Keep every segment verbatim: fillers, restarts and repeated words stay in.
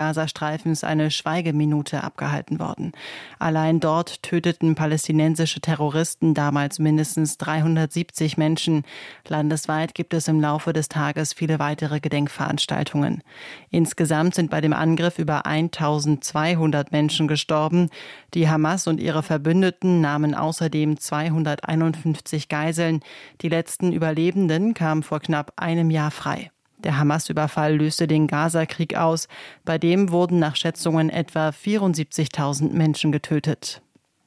Gazastreifens eine Schweigeminute abgehalten worden. Allein dort töteten palästinensische Terroristen damals mindestens dreihundertsiebzig Menschen. Landesweit gibt es im Laufe des Tages viele weitere Gedenkveranstaltungen. Insgesamt sind bei dem Angriff über eintausendzweihundert Menschen gestorben. Die Hamas und ihre Verbündeten nahmen außerdem zweihunderteinundfünfzig Geiseln. Die letzten Überlebenden kamen vor knapp einem Jahr frei. Der Hamas-Überfall löste den Gaza-Krieg aus. Bei dem wurden nach Schätzungen etwa vierundsiebzigtausend Menschen getötet.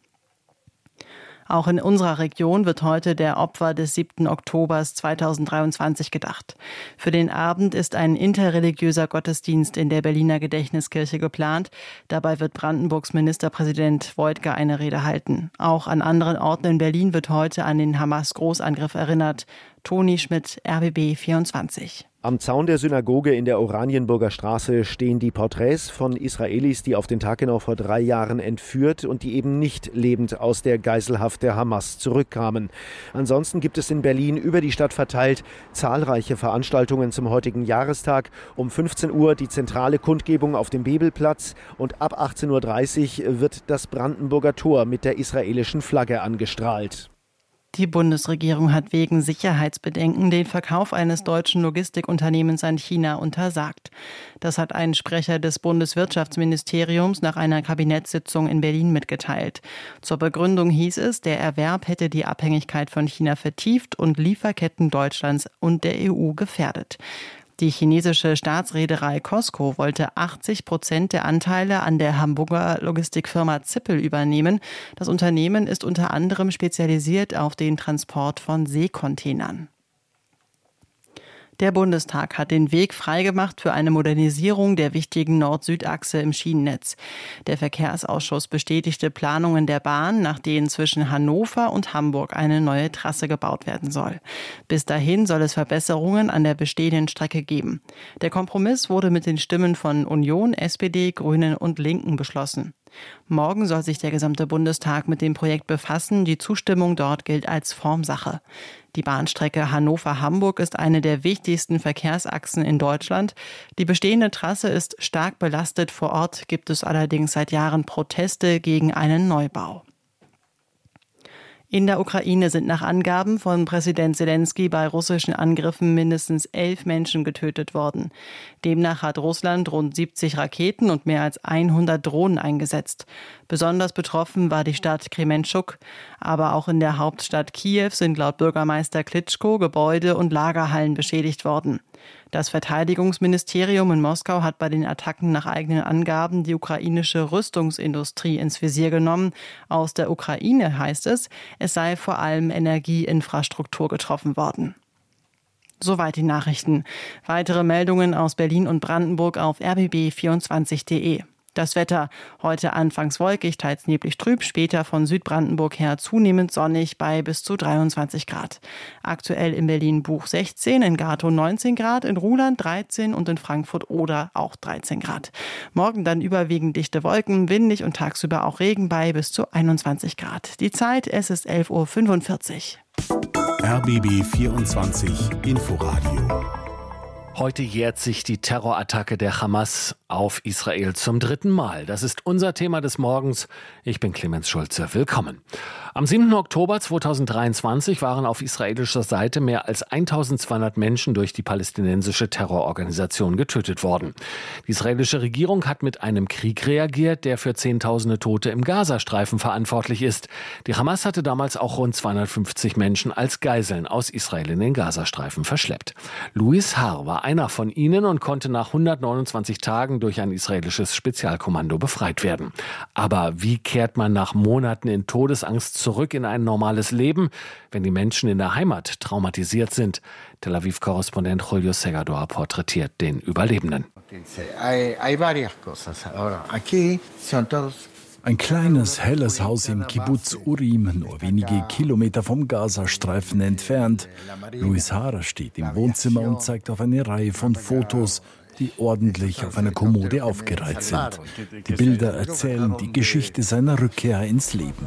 Auch in unserer Region wird heute der Opfer des siebten Oktobers zweitausenddreiundzwanzig gedacht. Für den Abend ist ein interreligiöser Gottesdienst in der Berliner Gedächtniskirche geplant. Dabei wird Brandenburgs Ministerpräsident Woidke eine Rede halten. Auch an anderen Orten in Berlin wird heute an den Hamas-Großangriff erinnert. Toni Schmidt, R B B vierundzwanzig. Am Zaun der Synagoge in der Oranienburger Straße stehen die Porträts von Israelis, die auf den Tag genau vor drei Jahren entführt und die eben nicht lebend aus der Geiselhaft der Hamas zurückkamen. Ansonsten gibt es in Berlin über die Stadt verteilt zahlreiche Veranstaltungen zum heutigen Jahrestag. Um fünfzehn Uhr die zentrale Kundgebung auf dem Bebelplatz und ab achtzehn Uhr dreißig wird das Brandenburger Tor mit der israelischen Flagge angestrahlt. Die Bundesregierung hat wegen Sicherheitsbedenken den Verkauf eines deutschen Logistikunternehmens an China untersagt. Das hat ein Sprecher des Bundeswirtschaftsministeriums nach einer Kabinettssitzung in Berlin mitgeteilt. Zur Begründung hieß es, der Erwerb hätte die Abhängigkeit von China vertieft und Lieferketten Deutschlands und der E U gefährdet. Die chinesische Staatsreederei COSCO wollte achtzig Prozent der Anteile an der Hamburger Logistikfirma Zippel übernehmen. Das Unternehmen ist unter anderem spezialisiert auf den Transport von Seekontainern. Der Bundestag hat den Weg freigemacht für eine Modernisierung der wichtigen Nord-Süd-Achse im Schienennetz. Der Verkehrsausschuss bestätigte Planungen der Bahn, nach denen zwischen Hannover und Hamburg eine neue Trasse gebaut werden soll. Bis dahin soll es Verbesserungen an der bestehenden Strecke geben. Der Kompromiss wurde mit den Stimmen von Union, S P D, Grünen und Linken beschlossen. Morgen soll sich der gesamte Bundestag mit dem Projekt befassen. Die Zustimmung dort gilt als Formsache. Die Bahnstrecke Hannover-Hamburg ist eine der wichtigsten Verkehrsachsen in Deutschland. Die bestehende Trasse ist stark belastet. Vor Ort gibt es allerdings seit Jahren Proteste gegen einen Neubau. In der Ukraine sind nach Angaben von Präsident Selenskyj bei russischen Angriffen mindestens elf Menschen getötet worden. Demnach hat Russland rund siebzig Raketen und mehr als hundert Drohnen eingesetzt. Besonders betroffen war die Stadt Kremenchuk. Aber auch in der Hauptstadt Kiew sind laut Bürgermeister Klitschko Gebäude und Lagerhallen beschädigt worden. Das Verteidigungsministerium in Moskau hat bei den Attacken nach eigenen Angaben die ukrainische Rüstungsindustrie ins Visier genommen. Aus der Ukraine heißt es, es sei vor allem Energieinfrastruktur getroffen worden. Soweit die Nachrichten. Weitere Meldungen aus Berlin und Brandenburg auf r b b vierundzwanzig punkt de. Das Wetter heute anfangs wolkig, teils neblig trüb, später von Südbrandenburg her zunehmend sonnig bei bis zu dreiundzwanzig Grad. Aktuell in Berlin-Buch sechzehn, in Gatow neunzehn Grad, in Ruhland dreizehn und in Frankfurt-Oder auch dreizehn Grad. Morgen dann überwiegend dichte Wolken, windig und tagsüber auch Regen bei bis zu einundzwanzig Grad. Die Zeit, es ist elf Uhr fünfundvierzig. R B B vierundzwanzig Inforadio. Heute jährt sich die Terrorattacke der Hamas auf Israel zum dritten Mal. Das ist unser Thema des Morgens. Ich bin Clemens Schulze. Willkommen. Am siebten Oktober zweitausenddreiundzwanzig waren auf israelischer Seite mehr als eintausendzweihundert Menschen durch die palästinensische Terrororganisation getötet worden. Die israelische Regierung hat mit einem Krieg reagiert, der für Zehntausende Tote im Gazastreifen verantwortlich ist. Die Hamas hatte damals auch rund zweihundertfünfzig Menschen als Geiseln aus Israel in den Gazastreifen verschleppt. Louis Haar war einer von ihnen und konnte nach hundertneunundzwanzig Tagen durch ein israelisches Spezialkommando befreit werden. Aber wie kehrt man nach Monaten in Todesangst zurück in ein normales Leben, wenn die Menschen in der Heimat traumatisiert sind? Tel Aviv-Korrespondent Julio Segador porträtiert den Überlebenden. Ein kleines, helles Haus im Kibbuz Urim, nur wenige Kilometer vom Gazastreifen entfernt. Louis Haar steht im Wohnzimmer und zeigt auf eine Reihe von Fotos, die ordentlich auf einer Kommode aufgereiht sind. Die Bilder erzählen die Geschichte seiner Rückkehr ins Leben.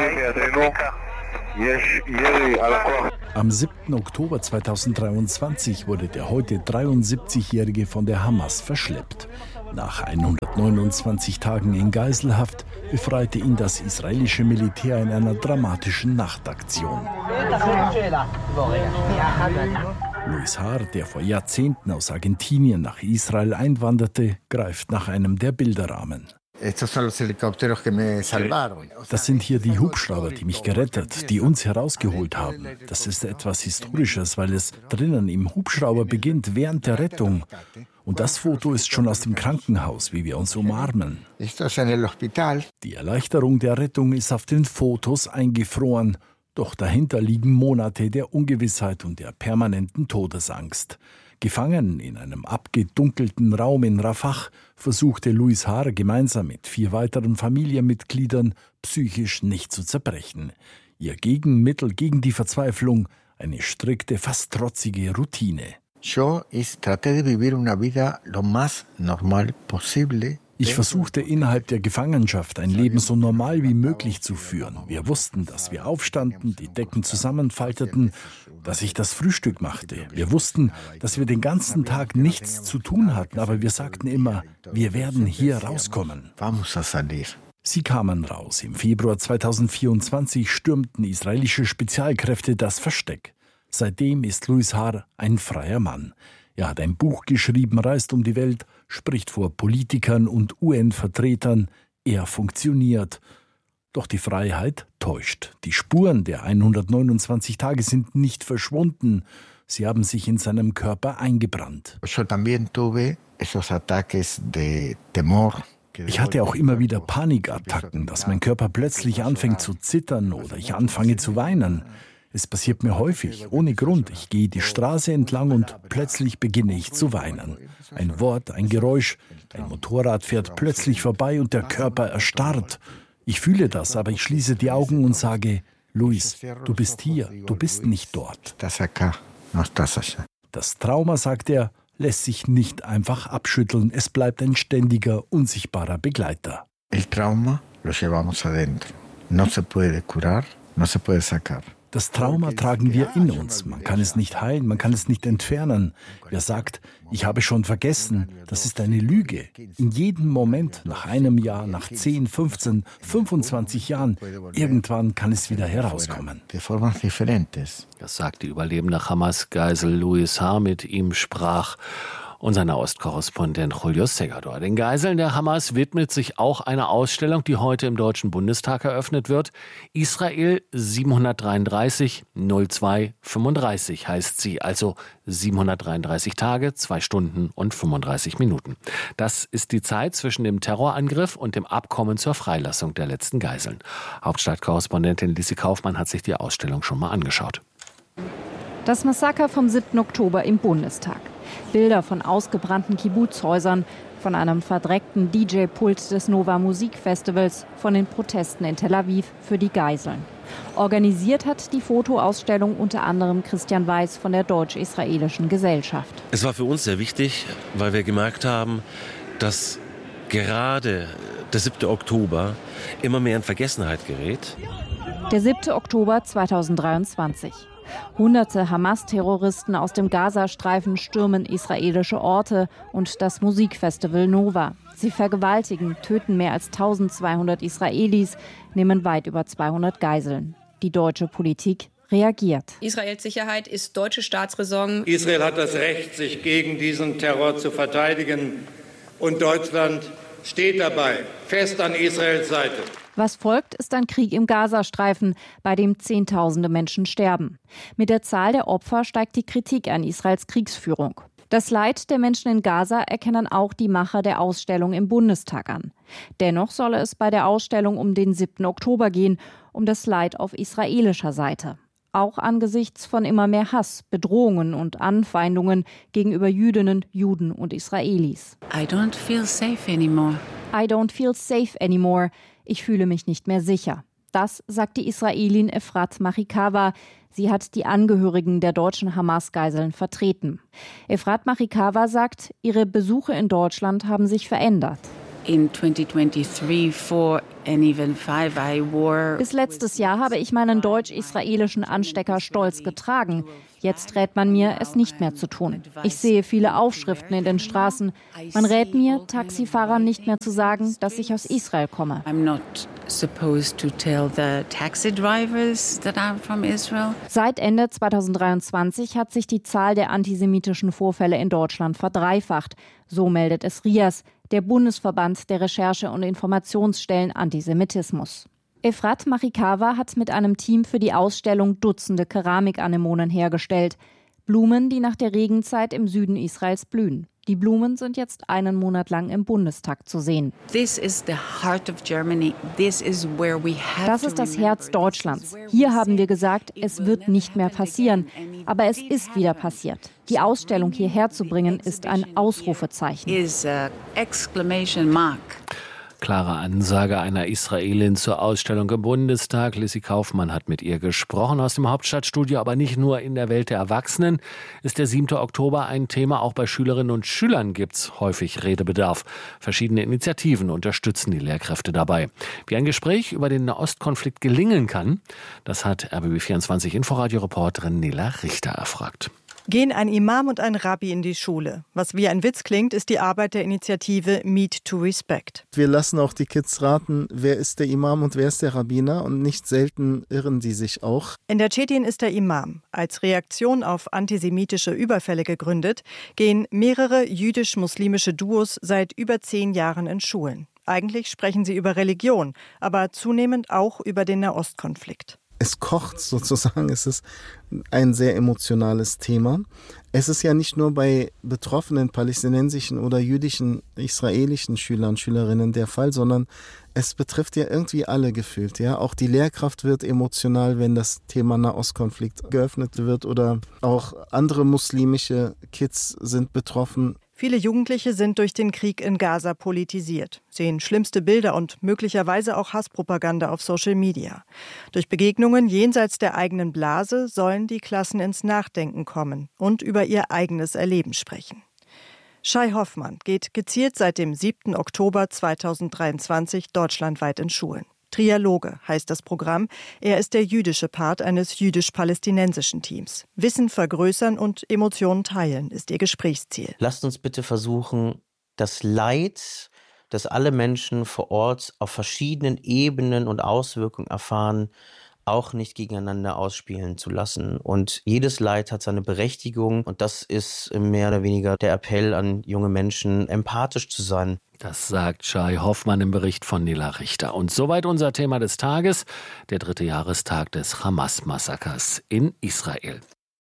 Am siebten Oktober zweitausenddreiundzwanzig wurde der heute dreiundsiebzigjährige von der Hamas verschleppt. Nach hundertneunundzwanzig Tagen in Geiselhaft befreite ihn das israelische Militär in einer dramatischen Nachtaktion. Luis Haar, der vor Jahrzehnten aus Argentinien nach Israel einwanderte, greift nach einem der Bilderrahmen. Das sind hier die Hubschrauber, die mich gerettet, die uns herausgeholt haben. Das ist etwas Historisches, weil es drinnen im Hubschrauber beginnt, während der Rettung. Und das Foto ist schon aus dem Krankenhaus, wie wir uns umarmen. Die Erleichterung der Rettung ist auf den Fotos eingefroren. Doch dahinter liegen Monate der Ungewissheit und der permanenten Todesangst. Gefangen in einem abgedunkelten Raum in Rafah versuchte Luis Haar gemeinsam mit vier weiteren Familienmitgliedern psychisch nicht zu zerbrechen. Ihr Gegenmittel gegen die Verzweiflung, eine strikte, fast trotzige Routine. Ich versuchte innerhalb der Gefangenschaft ein Leben so normal wie möglich zu führen. Wir wussten, dass wir aufstanden, die Decken zusammenfalteten, dass ich das Frühstück machte. Wir wussten, dass wir den ganzen Tag nichts zu tun hatten, aber wir sagten immer, wir werden hier rauskommen. Sie kamen raus. Im Februar zweitausendvierundzwanzig stürmten israelische Spezialkräfte das Versteck. Seitdem ist Luis Haar ein freier Mann. Er hat ein Buch geschrieben, reist um die Welt, spricht vor Politikern und U N-Vertretern. Er funktioniert. Doch die Freiheit täuscht. Die Spuren der hundertneunundzwanzig Tage sind nicht verschwunden. Sie haben sich in seinem Körper eingebrannt. Ich hatte auch immer wieder Panikattacken, dass mein Körper plötzlich anfängt zu zittern oder ich anfange zu weinen. Es passiert mir häufig, ohne Grund. Ich gehe die Straße entlang und plötzlich beginne ich zu weinen. Ein Wort, ein Geräusch, ein Motorrad fährt plötzlich vorbei und der Körper erstarrt. Ich fühle das, aber ich schließe die Augen und sage, Luis, du bist hier, du bist nicht dort. Das Trauma, sagt er, lässt sich nicht einfach abschütteln. Es bleibt ein ständiger, unsichtbarer Begleiter. El trauma lo llevamos adentro. No se puede curar, no se puede sacar. Das Trauma tragen wir in uns. Man kann es nicht heilen, man kann es nicht entfernen. Wer sagt, ich habe schon vergessen, das ist eine Lüge. In jedem Moment, nach einem Jahr, nach zehn, fünfzehn, fünfundzwanzig Jahren, irgendwann kann es wieder herauskommen. Das sagt die überlebende Hamas-Geisel Luis Haar. Mit ihm sprach unser Nahostkorrespondent Julio Segador. Den Geiseln der Hamas widmet sich auch eine Ausstellung, die heute im Deutschen Bundestag eröffnet wird. Israel siebenhundertdreiunddreißig null zwei fünfunddreißig heißt sie, also siebenhundertdreiunddreißig Tage, zwei Stunden und fünfunddreißig Minuten. Das ist die Zeit zwischen dem Terrorangriff und dem Abkommen zur Freilassung der letzten Geiseln. Hauptstadtkorrespondentin Lisi Kaufmann hat sich die Ausstellung schon mal angeschaut. Das Massaker vom siebten Oktober im Bundestag. Bilder von ausgebrannten Kibbuz-Häusern, von einem verdreckten D J-Pult des Nova Musikfestivals, von den Protesten in Tel Aviv für die Geiseln. Organisiert hat die Fotoausstellung unter anderem Christian Weiß von der Deutsch-Israelischen Gesellschaft. Es war für uns sehr wichtig, weil wir gemerkt haben, dass gerade der siebte Oktober immer mehr in Vergessenheit gerät. Der siebte Oktober zweitausenddreiundzwanzig. Hunderte Hamas-Terroristen aus dem Gazastreifen stürmen israelische Orte und das Musikfestival Nova. Sie vergewaltigen, töten mehr als eintausendzweihundert Israelis, nehmen weit über zweihundert Geiseln. Die deutsche Politik reagiert. Israels Sicherheit ist deutsche Staatsräson. Israel hat das Recht, sich gegen diesen Terror zu verteidigen. Und Deutschland steht dabei, fest an Israels Seite. Was folgt, ist ein Krieg im Gazastreifen, bei dem Zehntausende Menschen sterben. Mit der Zahl der Opfer steigt die Kritik an Israels Kriegsführung. Das Leid der Menschen in Gaza erkennen auch die Macher der Ausstellung im Bundestag an. Dennoch solle es bei der Ausstellung um den siebten Oktober gehen, um das Leid auf israelischer Seite. Auch angesichts von immer mehr Hass, Bedrohungen und Anfeindungen gegenüber Jüdinnen, Juden und Israelis. I don't feel safe anymore. I don't feel safe anymore. Ich fühle mich nicht mehr sicher. Das sagt die Israelin Efrat Machikawa. Sie hat die Angehörigen der deutschen Hamas-Geiseln vertreten. Efrat Machikawa sagt, ihre Besuche in Deutschland haben sich verändert. In twenty twenty-three, four and even five I wore. Bis letztes Jahr habe ich meinen deutsch-israelischen Anstecker stolz getragen. Jetzt rät man mir, es nicht mehr zu tun. Ich sehe viele Aufschriften in den Straßen. Man rät mir, Taxifahrern nicht mehr zu sagen, dass ich aus Israel komme. I'm not supposed to tell the taxi drivers that I'm from Israel. Seit Ende zweitausenddreiundzwanzig hat sich die Zahl der antisemitischen Vorfälle in Deutschland verdreifacht. So meldet es R I A S, der Bundesverband der Recherche- und Informationsstellen Antisemitismus. Efrat Machikawa hat mit einem Team für die Ausstellung Dutzende Keramikanemonen hergestellt. Blumen, die nach der Regenzeit im Süden Israels blühen. Die Blumen sind jetzt einen Monat lang im Bundestag zu sehen. This is the heart of Germany. This is where we have Das ist das Herz Deutschlands. Hier haben wir gesagt, es wird nicht mehr passieren. Aber es ist wieder passiert. Die Ausstellung hierher zu bringen, ist ein Ausrufezeichen. Is a exclamation mark. Klare Ansage einer Israelin zur Ausstellung im Bundestag. Lissy Kaufmann hat mit ihr gesprochen aus dem Hauptstadtstudio. Aber nicht nur in der Welt der Erwachsenen ist der siebte Oktober ein Thema. Auch bei Schülerinnen und Schülern gibt es häufig Redebedarf. Verschiedene Initiativen unterstützen die Lehrkräfte dabei. Wie ein Gespräch über den Nahostkonflikt gelingen kann, das hat R B B vierundzwanzig Inforadio-Reporterin Nela Richter erfragt. Gehen ein Imam und ein Rabbi in die Schule. Was wie ein Witz klingt, ist die Arbeit der Initiative Meet to Respect. Wir lassen auch die Kids raten, wer ist der Imam und wer ist der Rabbiner, und nicht selten irren die sich auch. In der Cetin ist der Imam. Als Reaktion auf antisemitische Überfälle gegründet, gehen mehrere jüdisch-muslimische Duos seit über zehn Jahren in Schulen. Eigentlich sprechen sie über Religion, aber zunehmend auch über den Nahostkonflikt. Es kocht sozusagen, es ist ein sehr emotionales Thema. Es ist ja nicht nur bei betroffenen palästinensischen oder jüdischen, israelischen Schülern, Schülerinnen der Fall, sondern es betrifft ja irgendwie alle gefühlt. Ja? Auch die Lehrkraft wird emotional, wenn das Thema Nahostkonflikt geöffnet wird, oder auch andere muslimische Kids sind betroffen. Viele Jugendliche sind durch den Krieg in Gaza politisiert, sehen schlimmste Bilder und möglicherweise auch Hasspropaganda auf Social Media. Durch Begegnungen jenseits der eigenen Blase sollen die Klassen ins Nachdenken kommen und über ihr eigenes Erleben sprechen. Shai Hoffmann geht gezielt seit dem siebten Oktober zweitausenddreiundzwanzig deutschlandweit in Schulen. Trialoge heißt das Programm. Er ist der jüdische Part eines jüdisch-palästinensischen Teams. Wissen vergrößern und Emotionen teilen ist ihr Gesprächsziel. Lasst uns bitte versuchen, das Leid, das alle Menschen vor Ort auf verschiedenen Ebenen und Auswirkungen erfahren, auch nicht gegeneinander ausspielen zu lassen. Und jedes Leid hat seine Berechtigung, und das ist mehr oder weniger der Appell an junge Menschen, empathisch zu sein. Das sagt Shai Hoffmann im Bericht von Nela Richter. Und soweit unser Thema des Tages, der dritte Jahrestag des Hamas-Massakers in Israel.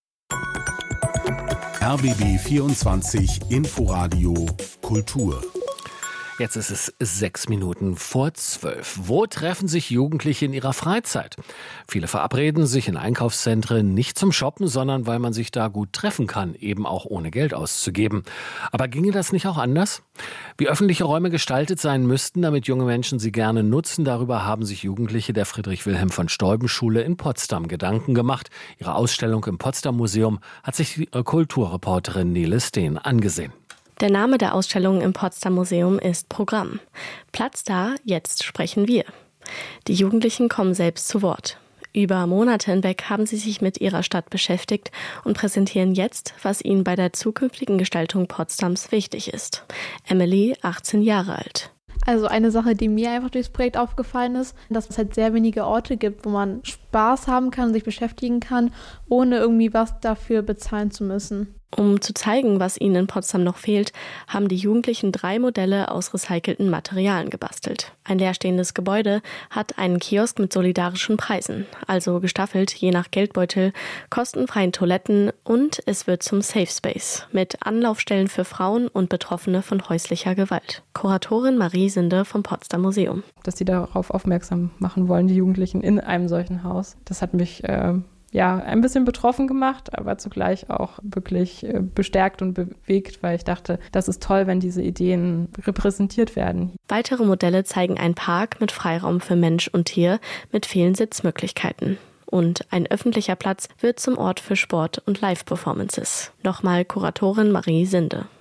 R B B vierundzwanzig Inforadio Kultur. Jetzt ist es sechs Minuten vor zwölf. Wo treffen sich Jugendliche in ihrer Freizeit? Viele verabreden sich in Einkaufszentren nicht zum Shoppen, sondern weil man sich da gut treffen kann, eben auch ohne Geld auszugeben. Aber ginge das nicht auch anders? Wie öffentliche Räume gestaltet sein müssten, damit junge Menschen sie gerne nutzen, darüber haben sich Jugendliche der Friedrich-Wilhelm-von-Steuben-Schule in Potsdam Gedanken gemacht. Ihre Ausstellung im Potsdam-Museum hat sich die Kulturreporterin Nele Steen angesehen. Der Name der Ausstellung im Potsdam Museum ist Programm. Platz da, jetzt sprechen wir. Die Jugendlichen kommen selbst zu Wort. Über Monate hinweg haben sie sich mit ihrer Stadt beschäftigt und präsentieren jetzt, was ihnen bei der zukünftigen Gestaltung Potsdams wichtig ist. Emily, achtzehn Jahre alt. Also eine Sache, die mir einfach durchs Projekt aufgefallen ist, dass es halt sehr wenige Orte gibt, wo man Spaß haben kann und sich beschäftigen kann, ohne irgendwie was dafür bezahlen zu müssen. Um zu zeigen, was ihnen in Potsdam noch fehlt, haben die Jugendlichen drei Modelle aus recycelten Materialien gebastelt. Ein leerstehendes Gebäude hat einen Kiosk mit solidarischen Preisen, also gestaffelt je nach Geldbeutel, kostenfreien Toiletten, und es wird zum Safe Space mit Anlaufstellen für Frauen und Betroffene von häuslicher Gewalt. Kuratorin Marie Sinde vom Potsdam Museum. Dass sie darauf aufmerksam machen wollen, die Jugendlichen in einem solchen Haus. Das hat mich äh ja, ein bisschen betroffen gemacht, aber zugleich auch wirklich äh, bestärkt und bewegt, weil ich dachte, das ist toll, wenn diese Ideen repräsentiert werden. Weitere Modelle zeigen einen Park mit Freiraum für Mensch und Tier mit vielen Sitzmöglichkeiten. Und ein öffentlicher Platz wird zum Ort für Sport und Live-Performances. Nochmal Kuratorin Marie Sinde.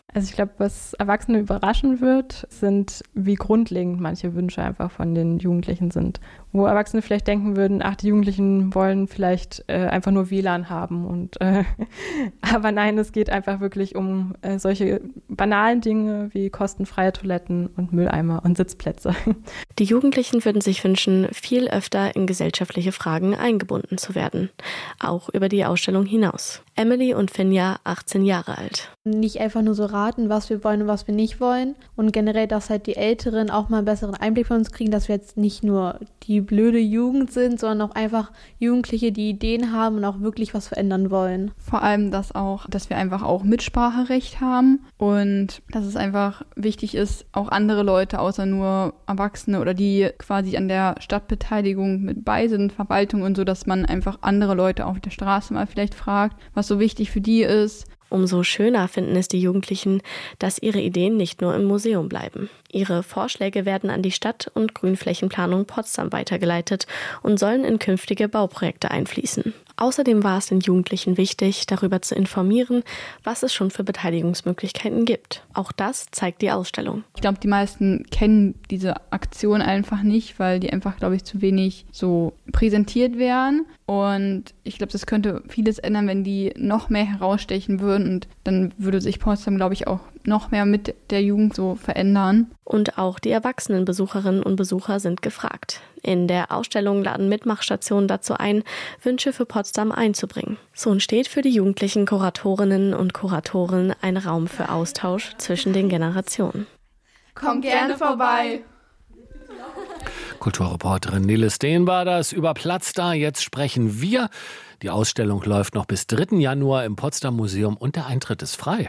Also ich glaube, was Erwachsene überraschen wird, sind, wie grundlegend manche Wünsche einfach von den Jugendlichen sind. Wo Erwachsene vielleicht denken würden, ach, die Jugendlichen wollen vielleicht äh, einfach nur W L A N haben. Und äh, aber nein, es geht einfach wirklich um äh, solche banalen Dinge wie kostenfreie Toiletten und Mülleimer und Sitzplätze. Die Jugendlichen würden sich wünschen, viel öfter in gesellschaftliche Fragen eingebunden zu werden. Auch über die Ausstellung hinaus. Emily und Finja, achtzehn Jahre alt. Nicht einfach nur so raten, was wir wollen und was wir nicht wollen. Und generell, dass halt die Älteren auch mal einen besseren Einblick von uns kriegen, dass wir jetzt nicht nur die blöde Jugend sind, sondern auch einfach Jugendliche, die Ideen haben und auch wirklich was verändern wollen. Vor allem, dass auch, dass wir einfach auch Mitspracherecht haben und dass es einfach wichtig ist, auch andere Leute außer nur Erwachsene oder die quasi an der Stadtbeteiligung mit bei sind, Verwaltung und so, dass man einfach andere Leute auf der Straße mal vielleicht fragt, was so wichtig für die ist. Umso schöner finden es die Jugendlichen, dass ihre Ideen nicht nur im Museum bleiben. Ihre Vorschläge werden an die Stadt- und Grünflächenplanung Potsdam weitergeleitet und sollen in künftige Bauprojekte einfließen. Außerdem war es den Jugendlichen wichtig, darüber zu informieren, was es schon für Beteiligungsmöglichkeiten gibt. Auch das zeigt die Ausstellung. Ich glaube, die meisten kennen diese Aktion einfach nicht, weil die einfach, glaube ich, zu wenig so präsentiert werden. Und ich glaube, das könnte vieles ändern, wenn die noch mehr herausstechen würden. Und dann würde sich Potsdam, glaube ich, auch noch mehr mit der Jugend so verändern. Und auch die erwachsenen Besucherinnen und Besucher sind gefragt. In der Ausstellung laden Mitmachstationen dazu ein, Wünsche für Potsdam einzubringen. So entsteht für die jugendlichen Kuratorinnen und Kuratoren ein Raum für Austausch zwischen den Generationen. Kommt gerne vorbei! Kulturreporterin Nele Steenbader ist über Platz da. Jetzt sprechen wir. Die Ausstellung läuft noch bis dritten Januar im Potsdam Museum und der Eintritt ist frei.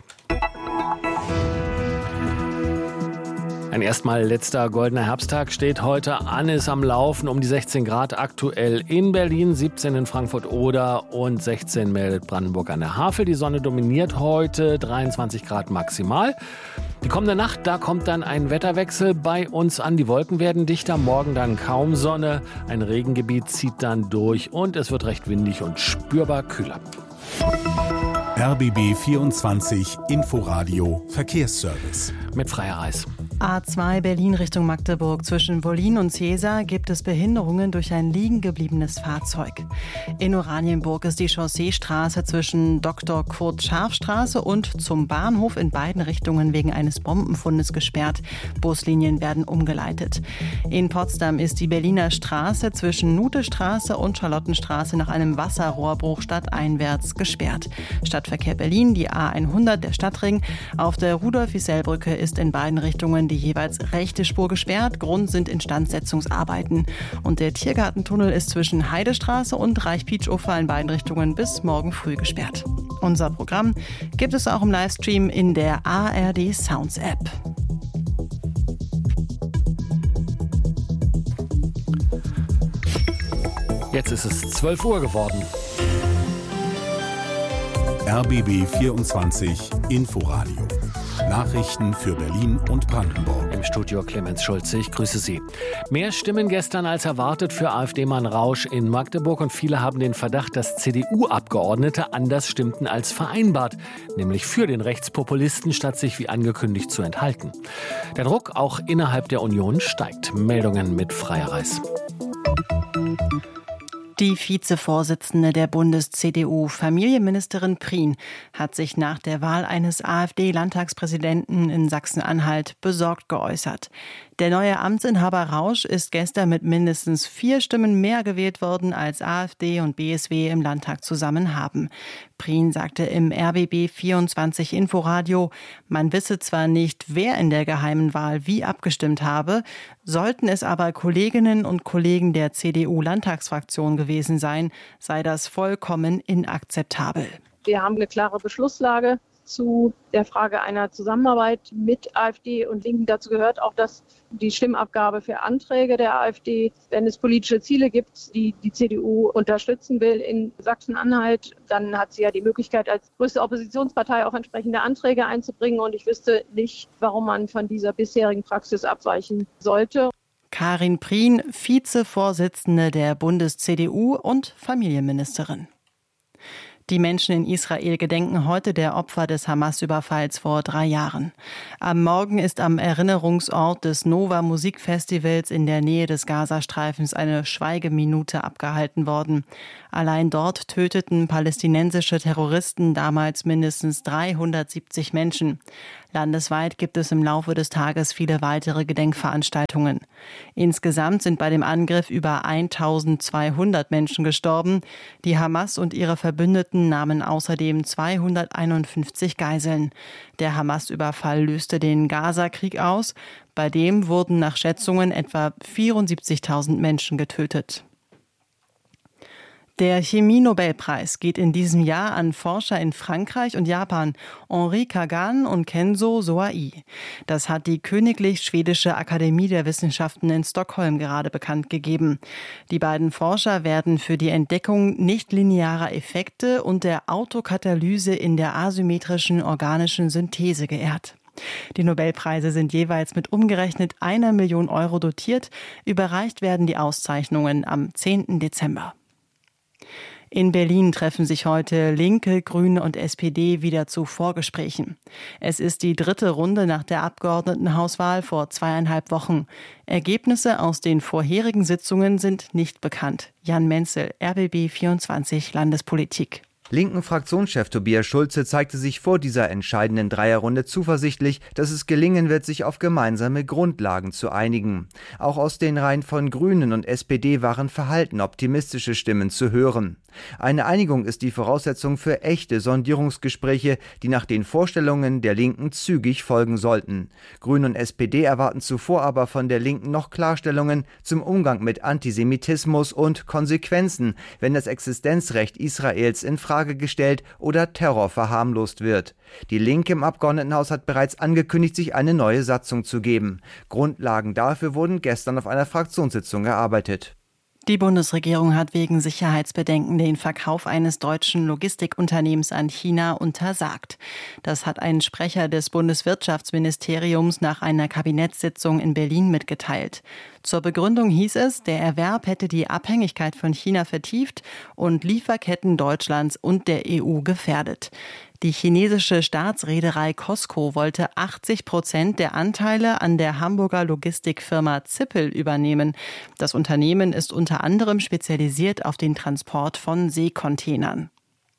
Ein erstmal letzter goldener Herbsttag steht heute an, ist am Laufen um die sechzehn Grad aktuell in Berlin, siebzehn in Frankfurt-Oder und sechzehn meldet Brandenburg an der Havel. Die Sonne dominiert heute, dreiundzwanzig Grad maximal. Die kommende Nacht, da kommt dann ein Wetterwechsel bei uns an. Die Wolken werden dichter, morgen dann kaum Sonne. Ein Regengebiet zieht dann durch und es wird recht windig und spürbar kühler. R B B vierundzwanzig Inforadio Verkehrsservice. Mit Freier Reis. A zwei Berlin Richtung Magdeburg. Zwischen Wollin und Cäsar gibt es Behinderungen durch ein liegen gebliebenes Fahrzeug. In Oranienburg ist die Chausseestraße zwischen Doktor Kurt Scharf Straße und zum Bahnhof in beiden Richtungen wegen eines Bombenfundes gesperrt. Buslinien werden umgeleitet. In Potsdam ist die Berliner Straße zwischen Nutestraße und Charlottenstraße nach einem Wasserrohrbruch stadteinwärts gesperrt. Stadtverkehr Berlin, die A hundert, der Stadtring. Auf der Rudolf-Wiesel-Brücke ist in beiden Richtungen die jeweils rechte Spur gesperrt. Grund sind Instandsetzungsarbeiten. Und der Tiergartentunnel ist zwischen Heidestraße und Reich-Pietsch-Ufer in beiden Richtungen bis morgen früh gesperrt. Unser Programm gibt es auch im Livestream in der A R D Sounds App. Jetzt ist es zwölf Uhr geworden. R B B vierundzwanzig Inforadio. Nachrichten für Berlin und Brandenburg. Im Studio Clemens Schulze, ich grüße Sie. Mehr Stimmen gestern als erwartet für AfD-Mann Rausch in Magdeburg und viele haben den Verdacht, dass C D U-Abgeordnete anders stimmten als vereinbart, nämlich für den Rechtspopulisten, statt sich wie angekündigt zu enthalten. Der Druck auch innerhalb der Union steigt. Meldungen mit Freier Reis. Die Vizevorsitzende der Bundes-C D U, Familienministerin Prien, hat sich nach der Wahl eines AfD-Landtagspräsidenten in Sachsen-Anhalt besorgt geäußert. Der neue Amtsinhaber Rausch ist gestern mit mindestens vier Stimmen mehr gewählt worden, als AfD und B S W im Landtag zusammen haben. Prien sagte im R B B vierundzwanzig Inforadio, man wisse zwar nicht, wer in der geheimen Wahl wie abgestimmt habe, sollten es aber Kolleginnen und Kollegen der C D U-Landtagsfraktion gewesen sein, sei das vollkommen inakzeptabel. Wir haben eine klare Beschlusslage zu der Frage einer Zusammenarbeit mit AfD und Linken. Dazu gehört auch, dass die Stimmabgabe für Anträge der AfD, wenn es politische Ziele gibt, die die C D U unterstützen will in Sachsen-Anhalt, dann hat sie ja die Möglichkeit, als größte Oppositionspartei auch entsprechende Anträge einzubringen. Und ich wüsste nicht, warum man von dieser bisherigen Praxis abweichen sollte. Karin Prien, Vizevorsitzende der Bundes-C D U und Familienministerin. Die Menschen in Israel gedenken heute der Opfer des Hamas-Überfalls vor drei Jahren. Am Morgen ist am Erinnerungsort des Nova Musikfestivals in der Nähe des Gazastreifens eine Schweigeminute abgehalten worden. Allein dort töteten palästinensische Terroristen damals mindestens dreihundertsiebzig Menschen. Landesweit gibt es im Laufe des Tages viele weitere Gedenkveranstaltungen. Insgesamt sind bei dem Angriff über eintausendzweihundert Menschen gestorben. Die Hamas und ihre Verbündeten nahmen außerdem zweihunderteinundfünfzig Geiseln. Der Hamas-Überfall löste den Gaza-Krieg aus. Bei dem wurden nach Schätzungen etwa vierundsiebzigtausend Menschen getötet. Der Chemie-Nobelpreis geht in diesem Jahr an Forscher in Frankreich und Japan, Henri Kagan und Kenzo Soai. Das hat die Königlich Schwedische Akademie der Wissenschaften in Stockholm gerade bekannt gegeben. Die beiden Forscher werden für die Entdeckung nichtlinearer Effekte und der Autokatalyse in der asymmetrischen organischen Synthese geehrt. Die Nobelpreise sind jeweils mit umgerechnet einer Million Euro dotiert. Überreicht werden die Auszeichnungen am zehnten Dezember. In Berlin treffen sich heute Linke, Grüne und S P D wieder zu Vorgesprächen. Es ist die dritte Runde nach der Abgeordnetenhauswahl vor zweieinhalb Wochen. Ergebnisse aus den vorherigen Sitzungen sind nicht bekannt. Jan Menzel, R B B vierundzwanzig Landespolitik. Linken-Fraktionschef Tobias Schulze zeigte sich vor dieser entscheidenden Dreierrunde zuversichtlich, dass es gelingen wird, sich auf gemeinsame Grundlagen zu einigen. Auch aus den Reihen von Grünen und S P D waren verhalten optimistische Stimmen zu hören. Eine Einigung ist die Voraussetzung für echte Sondierungsgespräche, die nach den Vorstellungen der Linken zügig folgen sollten. Grüne und S P D erwarten zuvor aber von der Linken noch Klarstellungen zum Umgang mit Antisemitismus und Konsequenzen, wenn das Existenzrecht Israels in Frage gestellt oder Terror verharmlost wird. Die Linke im Abgeordnetenhaus hat bereits angekündigt, sich eine neue Satzung zu geben. Grundlagen dafür wurden gestern auf einer Fraktionssitzung erarbeitet. Die Bundesregierung hat wegen Sicherheitsbedenken den Verkauf eines deutschen Logistikunternehmens an China untersagt. Das hat ein Sprecher des Bundeswirtschaftsministeriums nach einer Kabinettssitzung in Berlin mitgeteilt. Zur Begründung hieß es, der Erwerb hätte die Abhängigkeit von China vertieft und Lieferketten Deutschlands und der E U gefährdet. Die chinesische Staatsreederei COSCO wollte achtzig Prozent der Anteile an der Hamburger Logistikfirma Zippel übernehmen. Das Unternehmen ist unter anderem spezialisiert auf den Transport von Seekontainern.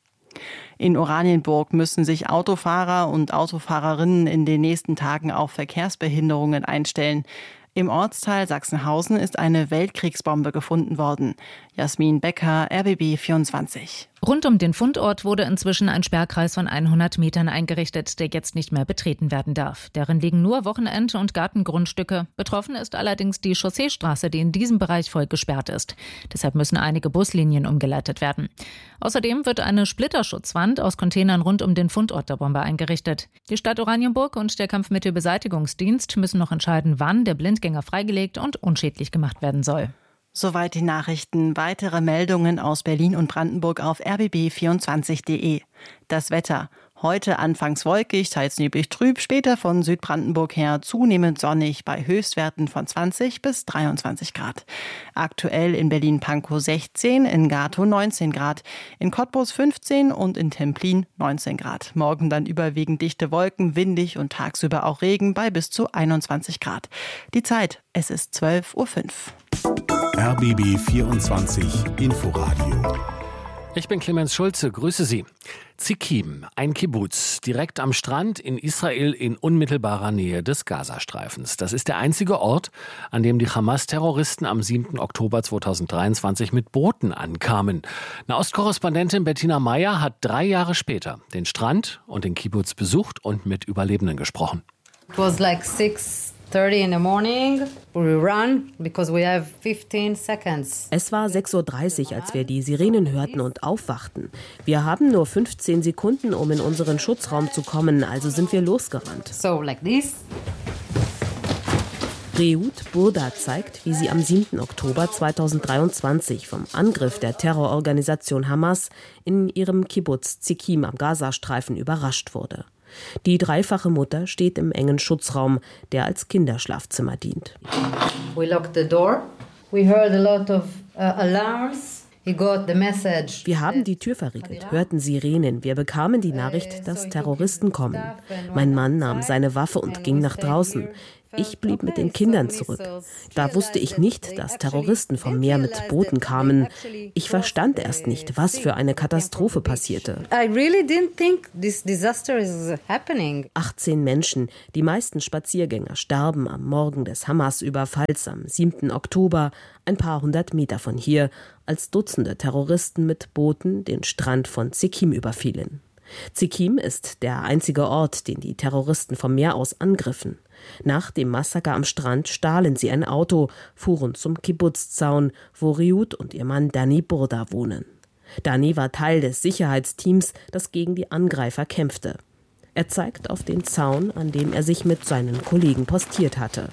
In Oranienburg müssen sich Autofahrer und Autofahrerinnen in den nächsten Tagen auf Verkehrsbehinderungen einstellen. Im Ortsteil Sachsenhausen ist eine Weltkriegsbombe gefunden worden. Jasmin Becker, R B B vierundzwanzig. Rund um den Fundort wurde inzwischen ein Sperrkreis von hundert Metern eingerichtet, der jetzt nicht mehr betreten werden darf. Darin liegen nur Wochenend- und Gartengrundstücke. Betroffen ist allerdings die Chausseestraße, die in diesem Bereich voll gesperrt ist. Deshalb müssen einige Buslinien umgeleitet werden. Außerdem wird eine Splitterschutzwand aus Containern rund um den Fundort der Bombe eingerichtet. Die Stadt Oranienburg und der Kampfmittelbeseitigungsdienst müssen noch entscheiden, wann der Blindgänger freigelegt und unschädlich gemacht werden soll. Soweit die Nachrichten. Weitere Meldungen aus Berlin und Brandenburg auf r b b vierundzwanzig punkt d e. Das Wetter. Heute anfangs wolkig, teils neblig trüb, später von Südbrandenburg her zunehmend sonnig bei Höchstwerten von zwanzig bis dreiundzwanzig Grad. Aktuell in Berlin-Pankow sechzehn, in Gatow neunzehn Grad, in Cottbus fünfzehn und in Templin neunzehn Grad. Morgen dann überwiegend dichte Wolken, windig und tagsüber auch Regen bei bis zu einundzwanzig Grad. Die Zeit, es ist zwölf Uhr fünf. R B B vierundzwanzig Inforadio. Ich bin Clemens Schulze, grüße Sie. Zikim, ein Kibbuz, direkt am Strand in Israel in unmittelbarer Nähe des Gazastreifens. Das ist der einzige Ort, an dem die Hamas-Terroristen am siebten Oktober zweitausenddreiundzwanzig mit Booten ankamen. Nahostkorrespondentin Bettina Meyer hat drei Jahre später den Strand und den Kibbuz besucht und mit Überlebenden gesprochen. It was like six thirty in the morning. We run because we have fifteen seconds. Es war sechs Uhr dreißig, als wir die Sirenen hörten und aufwachten. Wir haben nur fünfzehn Sekunden, um in unseren Schutzraum zu kommen, also sind wir losgerannt. So like this. Reut Burda zeigt, wie sie am siebten Oktober zweitausenddreiundzwanzig vom Angriff der Terrororganisation Hamas in ihrem Kibbuz Zikim am Gazastreifen überrascht wurde. Die dreifache Mutter steht im engen Schutzraum, der als Kinderschlafzimmer dient. We locked the door. We heard a lot of uh, alarms. Wir haben die Tür verriegelt, hörten Sirenen. Wir bekamen die Nachricht, dass Terroristen kommen. Mein Mann nahm seine Waffe und ging nach draußen. Ich blieb mit den Kindern zurück. Da wusste ich nicht, dass Terroristen vom Meer mit Booten kamen. Ich verstand erst nicht, was für eine Katastrophe passierte. achtzehn Menschen, die meisten Spaziergänger, starben am Morgen des Hamas-Überfalls am siebten Oktober, ein paar hundert Meter von hier, als Dutzende Terroristen mit Booten den Strand von Zikim überfielen. Zikim ist der einzige Ort, den die Terroristen vom Meer aus angriffen. Nach dem Massaker am Strand stahlen sie ein Auto, fuhren zum Kibbutz-Zaun, wo Riut und ihr Mann Dani Burda wohnen. Dani war Teil des Sicherheitsteams, das gegen die Angreifer kämpfte. Er zeigt auf den Zaun, an dem er sich mit seinen Kollegen postiert hatte.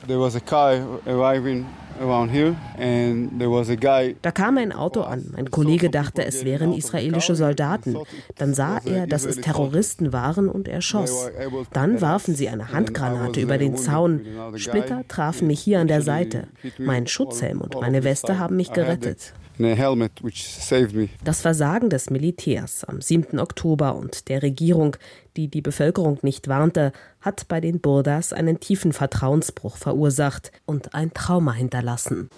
Da kam ein Auto an. Mein Kollege dachte, es wären israelische Soldaten. Dann sah er, dass es Terroristen waren und er schoss. Dann warfen sie eine Handgranate über den Zaun. Splitter trafen mich hier an der Seite. Mein Schutzhelm und meine Weste haben mich gerettet. Das Versagen des Militärs am siebten Oktober und der Regierung, die die Bevölkerung nicht warnte, hat bei den Burdas einen tiefen Vertrauensbruch verursacht und ein Trauma hinterlassen.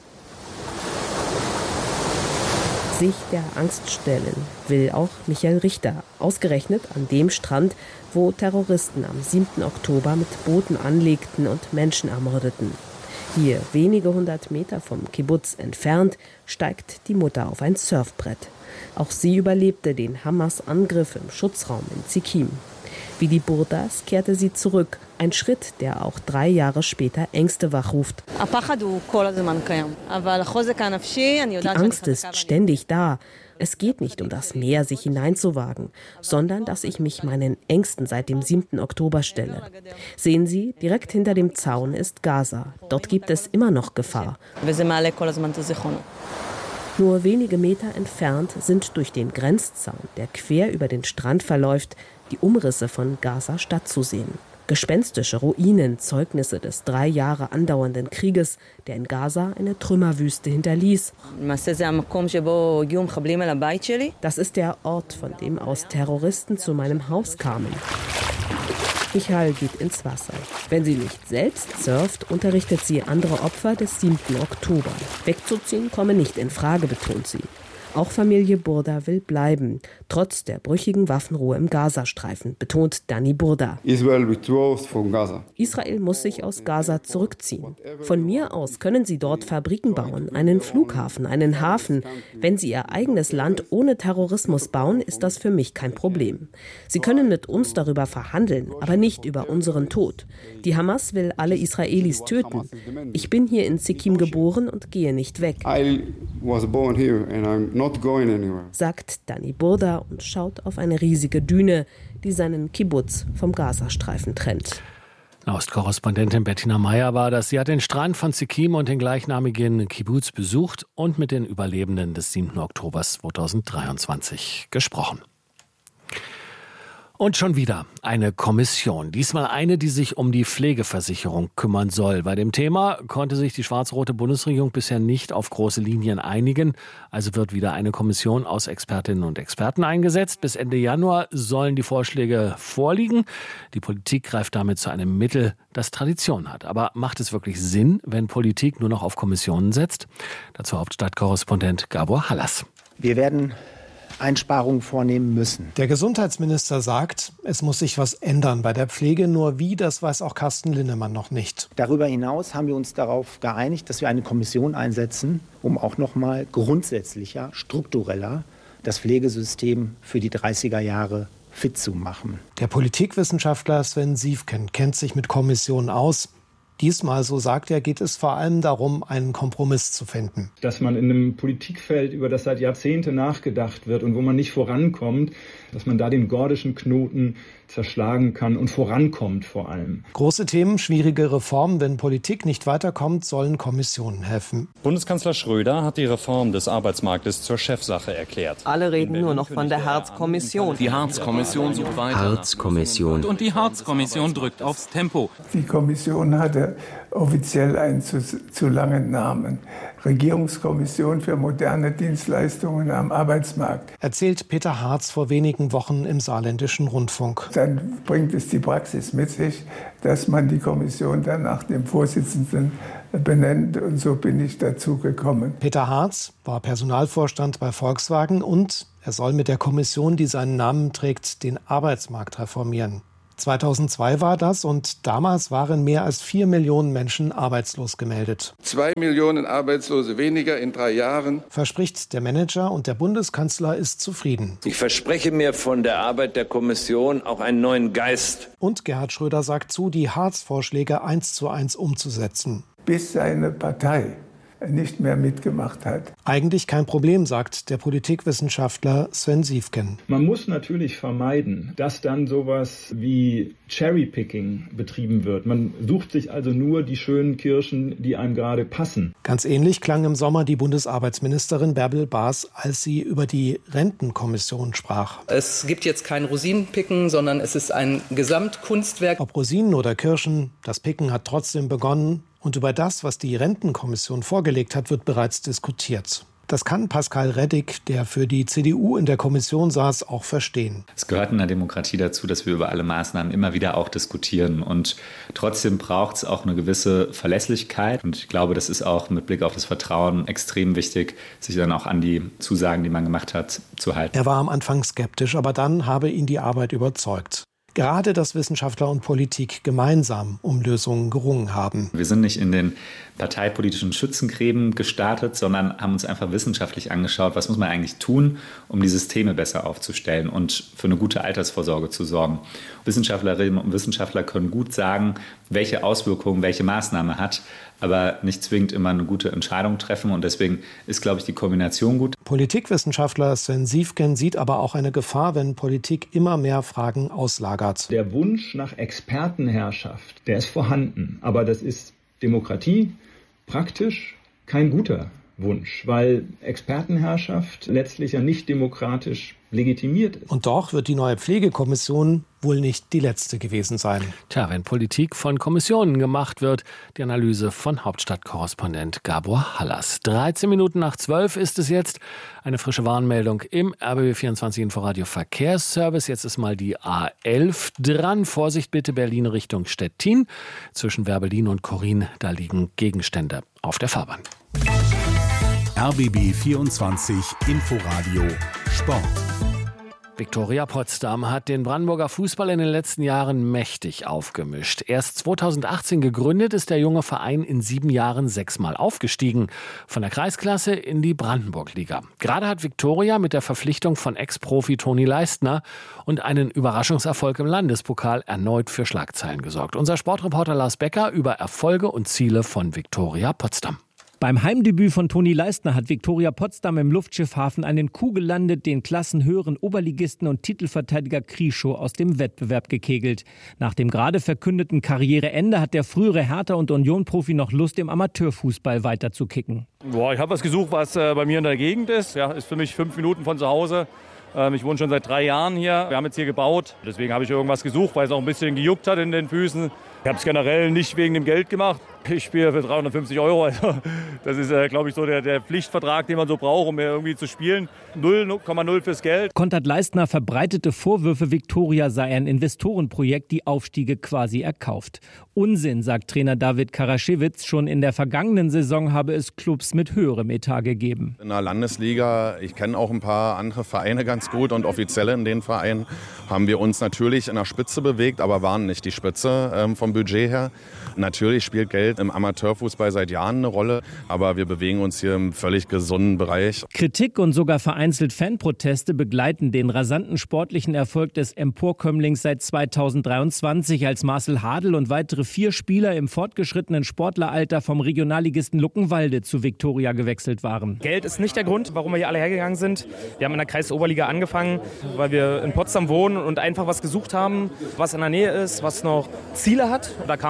Sich der Angst stellen will auch Michael Richter, ausgerechnet an dem Strand, wo Terroristen am siebten Oktober mit Booten anlegten und Menschen ermordeten. Hier, wenige hundert Meter vom Kibbutz entfernt, steigt die Mutter auf ein Surfbrett. Auch sie überlebte den Hamas-Angriff im Schutzraum in Zikim. Wie die Burdas kehrte sie zurück, ein Schritt, der auch drei Jahre später Ängste wachruft. Die Angst ist ständig da. Es geht nicht um das Meer, sich hineinzuwagen, sondern dass ich mich meinen Ängsten seit dem siebten Oktober stelle. Sehen Sie, direkt hinter dem Zaun ist Gaza. Dort gibt es immer noch Gefahr. Nur wenige Meter entfernt sind durch den Grenzzaun, der quer über den Strand verläuft, die Umrisse von Gaza-Stadt zu sehen. Gespenstische Ruinen, Zeugnisse des drei Jahre andauernden Krieges, der in Gaza eine Trümmerwüste hinterließ. Das ist der Ort, von dem aus Terroristen zu meinem Haus kamen. Michael geht ins Wasser. Wenn sie nicht selbst surft, unterrichtet sie andere Opfer des siebten Oktober. Wegzuziehen komme nicht in Frage, betont sie. Auch Familie Burda will bleiben, trotz der brüchigen Waffenruhe im Gazastreifen, betont Dani Burda. Israel muss sich aus Gaza zurückziehen. Von mir aus können sie dort Fabriken bauen, einen Flughafen, einen Hafen. Wenn sie ihr eigenes Land ohne Terrorismus bauen, ist das für mich kein Problem. Sie können mit uns darüber verhandeln, aber nicht über unseren Tod. Die Hamas will alle Israelis töten. Ich bin hier in Zikim geboren und gehe nicht weg. Sagt Dani Burda und schaut auf eine riesige Düne, die seinen Kibbutz vom Gazastreifen trennt. Ostkorrespondentin Bettina Meyer war das. Sie hat den Strand von Zikim und den gleichnamigen Kibbutz besucht und mit den Überlebenden des siebten Oktober zweitausenddreiundzwanzig gesprochen. Und schon wieder eine Kommission. Diesmal eine, die sich um die Pflegeversicherung kümmern soll. Bei dem Thema konnte sich die schwarz-rote Bundesregierung bisher nicht auf große Linien einigen. Also wird wieder eine Kommission aus Expertinnen und Experten eingesetzt. Bis Ende Januar sollen die Vorschläge vorliegen. Die Politik greift damit zu einem Mittel, das Tradition hat. Aber macht es wirklich Sinn, wenn Politik nur noch auf Kommissionen setzt? Dazu Hauptstadtkorrespondent Gabor Hallas. Wir werden Einsparungen vornehmen müssen. Der Gesundheitsminister sagt, es muss sich was ändern bei der Pflege. Nur wie, das weiß auch Carsten Linnemann noch nicht. Darüber hinaus haben wir uns darauf geeinigt, dass wir eine Kommission einsetzen, um auch noch mal grundsätzlicher, struktureller das Pflegesystem für die dreißiger Jahre fit zu machen. Der Politikwissenschaftler Sven Siefken kennt sich mit Kommissionen aus. Diesmal, so sagt er, geht es vor allem darum, einen Kompromiss zu finden. Dass man in einem Politikfeld, über das seit Jahrzehnten nachgedacht wird und wo man nicht vorankommt, dass man da den gordischen Knoten zerschlagen kann und vorankommt vor allem. Große Themen, schwierige Reformen. Wenn Politik nicht weiterkommt, sollen Kommissionen helfen. Bundeskanzler Schröder hat die Reform des Arbeitsmarktes zur Chefsache erklärt. Alle reden nur noch von der Hartz-Kommission. Die Hartz-Kommission sucht weiter. Hartz-Kommission. Und die Hartz-Kommission drückt aufs Tempo. Die Kommission hatte offiziell einen zu, zu langen Namen. Regierungskommission für moderne Dienstleistungen am Arbeitsmarkt. Erzählt Peter Hartz vor wenigen Wochen im Saarländischen Rundfunk. Dann bringt es die Praxis mit sich, dass man die Kommission dann nach dem Vorsitzenden benennt, und so bin ich dazu gekommen. Peter Hartz war Personalvorstand bei Volkswagen und er soll mit der Kommission, die seinen Namen trägt, den Arbeitsmarkt reformieren. zweitausendzwei war das und damals waren mehr als vier Millionen Menschen arbeitslos gemeldet. Zwei Millionen Arbeitslose weniger in drei Jahren. Verspricht der Manager und der Bundeskanzler ist zufrieden. Ich verspreche mir von der Arbeit der Kommission auch einen neuen Geist. Und Gerhard Schröder sagt zu, die Hartz-Vorschläge eins zu eins umzusetzen. Bis seine Partei nicht mehr mitgemacht hat. Eigentlich kein Problem, sagt der Politikwissenschaftler Sven Siefken. Man muss natürlich vermeiden, dass dann sowas wie Cherrypicking betrieben wird. Man sucht sich also nur die schönen Kirschen, die einem gerade passen. Ganz ähnlich klang im Sommer die Bundesarbeitsministerin Bärbel Baas, als sie über die Rentenkommission sprach. Es gibt jetzt kein Rosinenpicken, sondern es ist ein Gesamtkunstwerk. Ob Rosinen oder Kirschen, das Picken hat trotzdem begonnen. Und über das, was die Rentenkommission vorgelegt hat, wird bereits diskutiert. Das kann Pascal Reddick, der für die C D U in der Kommission saß, auch verstehen. Es gehört in der Demokratie dazu, dass wir über alle Maßnahmen immer wieder auch diskutieren. Und trotzdem braucht es auch eine gewisse Verlässlichkeit. Und ich glaube, das ist auch mit Blick auf das Vertrauen extrem wichtig, sich dann auch an die Zusagen, die man gemacht hat, zu halten. Er war am Anfang skeptisch, aber dann habe ihn die Arbeit überzeugt. Gerade, dass Wissenschaftler und Politik gemeinsam um Lösungen gerungen haben. Wir sind nicht in den parteipolitischen Schützengräben gestartet, sondern haben uns einfach wissenschaftlich angeschaut, was muss man eigentlich tun, um die Systeme besser aufzustellen und für eine gute Altersvorsorge zu sorgen. Wissenschaftlerinnen und Wissenschaftler können gut sagen, welche Auswirkungen welche Maßnahme hat, aber nicht zwingend immer eine gute Entscheidung treffen. Und deswegen ist, glaube ich, die Kombination gut. Politikwissenschaftler Sven Siefken sieht aber auch eine Gefahr, wenn Politik immer mehr Fragen auslagert. Der Wunsch nach Expertenherrschaft, der ist vorhanden. Aber das ist Demokratie praktisch kein guter Wunsch, weil Expertenherrschaft letztlich ja nicht demokratisch legitimiert ist. Und doch wird die neue Pflegekommission wohl nicht die letzte gewesen sein. Tja, wenn Politik von Kommissionen gemacht wird, die Analyse von Hauptstadtkorrespondent Gabor Hallas. dreizehn Minuten nach zwölf ist es jetzt. Eine frische Warnmeldung im R B B vierundzwanzig Inforadio Verkehrsservice. Jetzt ist mal die A elf dran. Vorsicht bitte, Berlin Richtung Stettin. Zwischen Werbelin und Korin, da liegen Gegenstände auf der Fahrbahn. R B B vierundzwanzig Inforadio Sport. Viktoria Potsdam hat den Brandenburger Fußball in den letzten Jahren mächtig aufgemischt. Erst zweitausendachtzehn gegründet, ist der junge Verein in sieben Jahren sechsmal aufgestiegen. Von der Kreisklasse in die Brandenburg-Liga. Gerade hat Viktoria mit der Verpflichtung von Ex-Profi Toni Leistner und einen Überraschungserfolg im Landespokal erneut für Schlagzeilen gesorgt. Unser Sportreporter Lars Becker über Erfolge und Ziele von Viktoria Potsdam. Beim Heimdebüt von Toni Leistner hat Viktoria Potsdam im Luftschiffhafen einen Coup gelandet, den klassenhöheren Oberligisten und Titelverteidiger Krieschow aus dem Wettbewerb gekegelt. Nach dem gerade verkündeten Karriereende hat der frühere Hertha- und Union-Profi noch Lust, im Amateurfußball weiter zu kicken. Boah, ich habe was gesucht, was äh, bei mir in der Gegend ist. Ja, ist für mich fünf Minuten von zu Hause. Ähm, ich wohne schon seit drei Jahren hier. Wir haben jetzt hier gebaut. Deswegen habe ich irgendwas gesucht, weil es auch ein bisschen gejuckt hat in den Füßen. Ich habe es generell nicht wegen dem Geld gemacht. Ich spiele für dreihundertfünfzig Euro. Also das ist, äh, glaube ich, so der, der Pflichtvertrag, den man so braucht, um irgendwie zu spielen. null Komma null fürs Geld. Kontert Leistner verbreitete Vorwürfe, Viktoria sei ein Investorenprojekt, die Aufstiege quasi erkauft. Unsinn, sagt Trainer David Karaschewitz. Schon in der vergangenen Saison habe es Clubs mit höherem Etat gegeben. In der Landesliga, ich kenne auch ein paar andere Vereine ganz gut und Offizielle in den Vereinen, haben wir uns natürlich in der Spitze bewegt, aber waren nicht die Spitze ähm, vom Budget her. Natürlich spielt Geld im Amateurfußball seit Jahren eine Rolle, aber wir bewegen uns hier im völlig gesunden Bereich. Kritik und sogar vereinzelt Fanproteste begleiten den rasanten sportlichen Erfolg des Emporkömmlings seit zweitausenddreiundzwanzig, als Marcel Hadl und weitere vier Spieler im fortgeschrittenen Sportleralter vom Regionalligisten Luckenwalde zu Viktoria gewechselt waren. Geld ist nicht der Grund, warum wir hier alle hergegangen sind. Wir haben in der Kreisoberliga angefangen, weil wir in Potsdam wohnen und einfach was gesucht haben, was in der Nähe ist, was noch Ziele hat. Da kam Viktoria Potsdam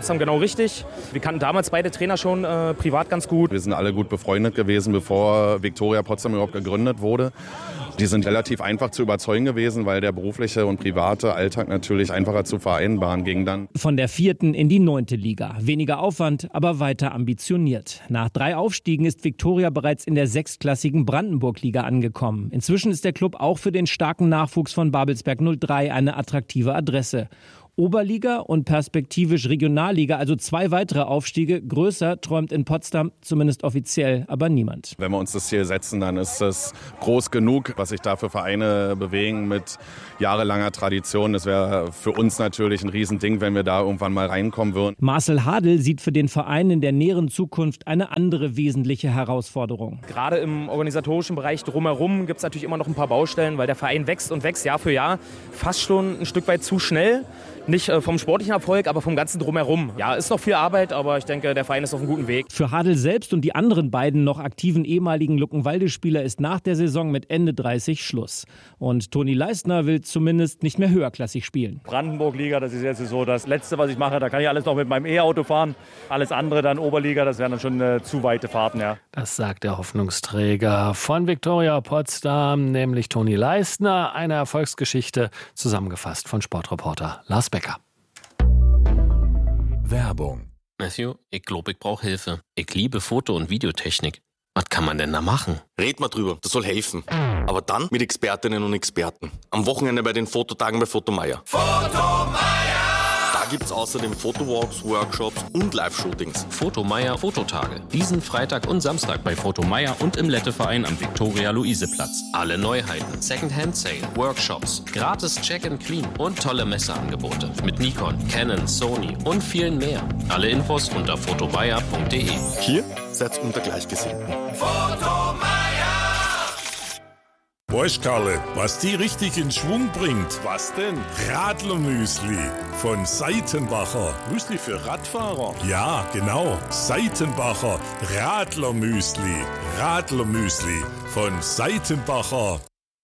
Potsdam genau richtig. Wir kannten damals beide Trainer schon äh, privat ganz gut. Wir sind alle gut befreundet gewesen, bevor Viktoria Potsdam überhaupt gegründet wurde. Die sind relativ einfach zu überzeugen gewesen, weil der berufliche und private Alltag natürlich einfacher zu vereinbaren ging dann. Von der vierten in die neunte Liga. Weniger Aufwand, aber weiter ambitioniert. Nach drei Aufstiegen ist Viktoria bereits in der sechstklassigen Brandenburg-Liga angekommen. Inzwischen ist der Club auch für den starken Nachwuchs von Babelsberg null drei eine attraktive Adresse. Oberliga und perspektivisch Regionalliga, also zwei weitere Aufstiege. Größer träumt in Potsdam, zumindest offiziell, aber niemand. Wenn wir uns das Ziel setzen, dann ist es groß genug, was sich da für Vereine bewegen mit jahrelanger Tradition. Das wäre für uns natürlich ein Riesending, wenn wir da irgendwann mal reinkommen würden. Marcel Hadl sieht für den Verein in der näheren Zukunft eine andere wesentliche Herausforderung. Gerade im organisatorischen Bereich drumherum gibt es natürlich immer noch ein paar Baustellen, weil der Verein wächst und wächst Jahr für Jahr. Fast schon ein Stück weit zu schnell. Nicht vom sportlichen Erfolg, aber vom ganzen Drumherum. Ja, ist noch viel Arbeit, aber ich denke, der Verein ist auf einem guten Weg. Für Hadl selbst und die anderen beiden noch aktiven ehemaligen Luckenwalde-Spieler ist nach der Saison mit Ende dreißig Schluss. Und Toni Leistner will zumindest nicht mehr höherklassig spielen. Brandenburg-Liga, das ist jetzt so das Letzte, was ich mache. Da kann ich alles noch mit meinem E-Auto fahren. Alles andere dann Oberliga, das wären dann schon äh, zu weite Fahrten. Ja. Das sagt der Hoffnungsträger von Viktoria Potsdam, nämlich Toni Leistner. Eine Erfolgsgeschichte, zusammengefasst von Sportreporter Lars Becker. Werbung. Matthew, ich glaube, ich brauche Hilfe. Ich liebe Foto- und Videotechnik. Was kann man denn da machen? Red mal drüber, das soll helfen. Aber dann mit Expertinnen und Experten. Am Wochenende bei den Fototagen bei Fotomeier. Fotomeier! Da gibt's außerdem Fotowalks, Workshops und Live-Shootings. Fotomeier Fototage. Diesen Freitag und Samstag bei Fotomeier und im Letteverein am Viktoria-Luise-Platz. Alle Neuheiten, Second-Hand-Sale, Workshops, gratis Check-and-Clean und tolle Messeangebote. Mit Nikon, Canon, Sony und vielen mehr. Alle Infos unter fotomeier punkt de. Hier seid unter Gleichgesinnten. Fotomeier! Weißt Karle, was die richtig in Schwung bringt? Was denn? Radlermüsli von Seitenbacher. Müsli für Radfahrer? Ja, genau. Seitenbacher Radlermüsli. Radlermüsli von Seitenbacher.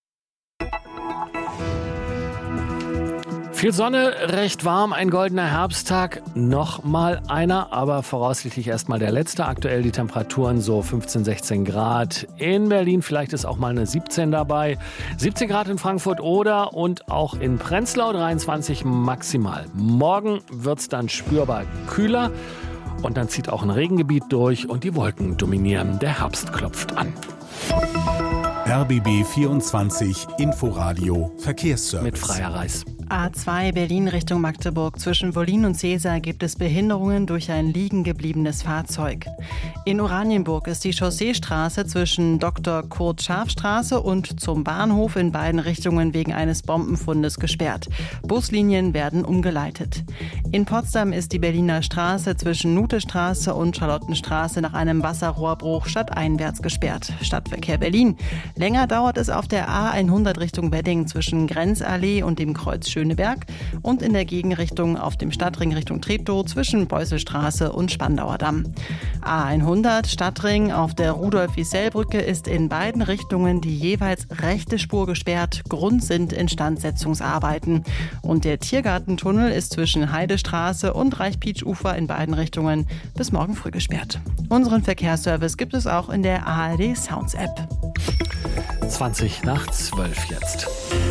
Viel Sonne, recht warm, ein goldener Herbsttag, noch mal einer, aber voraussichtlich erstmal der letzte. Aktuell die Temperaturen so fünfzehn, sechzehn Grad in Berlin, vielleicht ist auch mal eine siebzehn dabei. siebzehn Grad in Frankfurt Oder und auch in Prenzlau dreiundzwanzig maximal. Morgen wird es dann spürbar kühler und dann zieht auch ein Regengebiet durch und die Wolken dominieren. Der Herbst klopft an. R B B vierundzwanzig Inforadio Verkehrsservice. Mit Freier Reis. A zwei Berlin Richtung Magdeburg. Zwischen Wollin und Seesa gibt es Behinderungen durch ein liegen gebliebenes Fahrzeug. In Oranienburg ist die Chausseestraße zwischen Doktor Kurt Scharf Straße und zum Bahnhof in beiden Richtungen wegen eines Bombenfundes gesperrt. Buslinien werden umgeleitet. In Potsdam ist die Berliner Straße zwischen Nutestraße und Charlottenstraße nach einem Wasserrohrbruch stadteinwärts gesperrt. Stadtverkehr Berlin. Länger dauert es auf der A hundert Richtung Wedding zwischen Grenzallee und dem Kreuz Schöneberg und in der Gegenrichtung auf dem Stadtring Richtung Treptow zwischen Beusselstraße und Spandauer Damm. A hundert Stadtring auf der Rudolf-Wiesel-Brücke ist in beiden Richtungen die jeweils rechte Spur gesperrt. Grund sind Instandsetzungsarbeiten. Und der Tiergartentunnel ist zwischen Heidestraße und Reichpietsch-Ufer in beiden Richtungen bis morgen früh gesperrt. Unseren Verkehrsservice gibt es auch in der A R D Sounds App. zwanzig nach zwölf jetzt.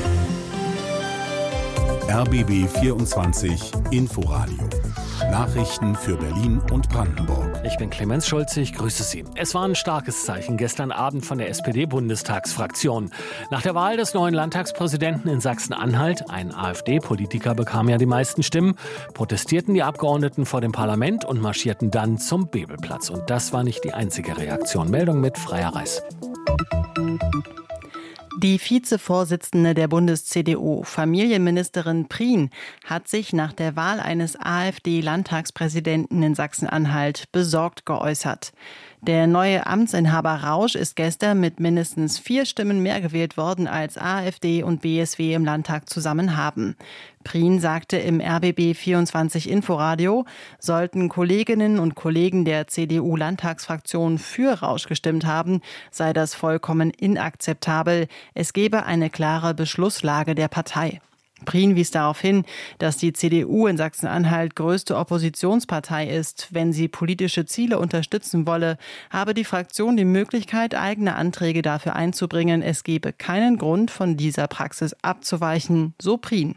R B B vierundzwanzig Inforadio. Nachrichten für Berlin und Brandenburg. Ich bin Clemens Schulze, ich grüße Sie. Es war ein starkes Zeichen gestern Abend von der S P D-Bundestagsfraktion. Nach der Wahl des neuen Landtagspräsidenten in Sachsen-Anhalt, ein AfD-Politiker bekam ja die meisten Stimmen, protestierten die Abgeordneten vor dem Parlament und marschierten dann zum Bebelplatz. Und das war nicht die einzige Reaktion. Meldung mit Freier Reis. Die Vizevorsitzende der Bundes-C D U, Familienministerin Prien, hat sich nach der Wahl eines AfD-Landtagspräsidenten in Sachsen-Anhalt besorgt geäußert. Der neue Amtsinhaber Rausch ist gestern mit mindestens vier Stimmen mehr gewählt worden, als AfD und B S W im Landtag zusammen haben. Prien sagte im R B B vierundzwanzig Inforadio, sollten Kolleginnen und Kollegen der C D U-Landtagsfraktion für Rausch gestimmt haben, sei das vollkommen inakzeptabel. Es gebe eine klare Beschlusslage der Partei. Prien wies darauf hin, dass die C D U in Sachsen-Anhalt größte Oppositionspartei ist. Wenn sie politische Ziele unterstützen wolle, habe die Fraktion die Möglichkeit, eigene Anträge dafür einzubringen. Es gebe keinen Grund, von dieser Praxis abzuweichen, so Prien.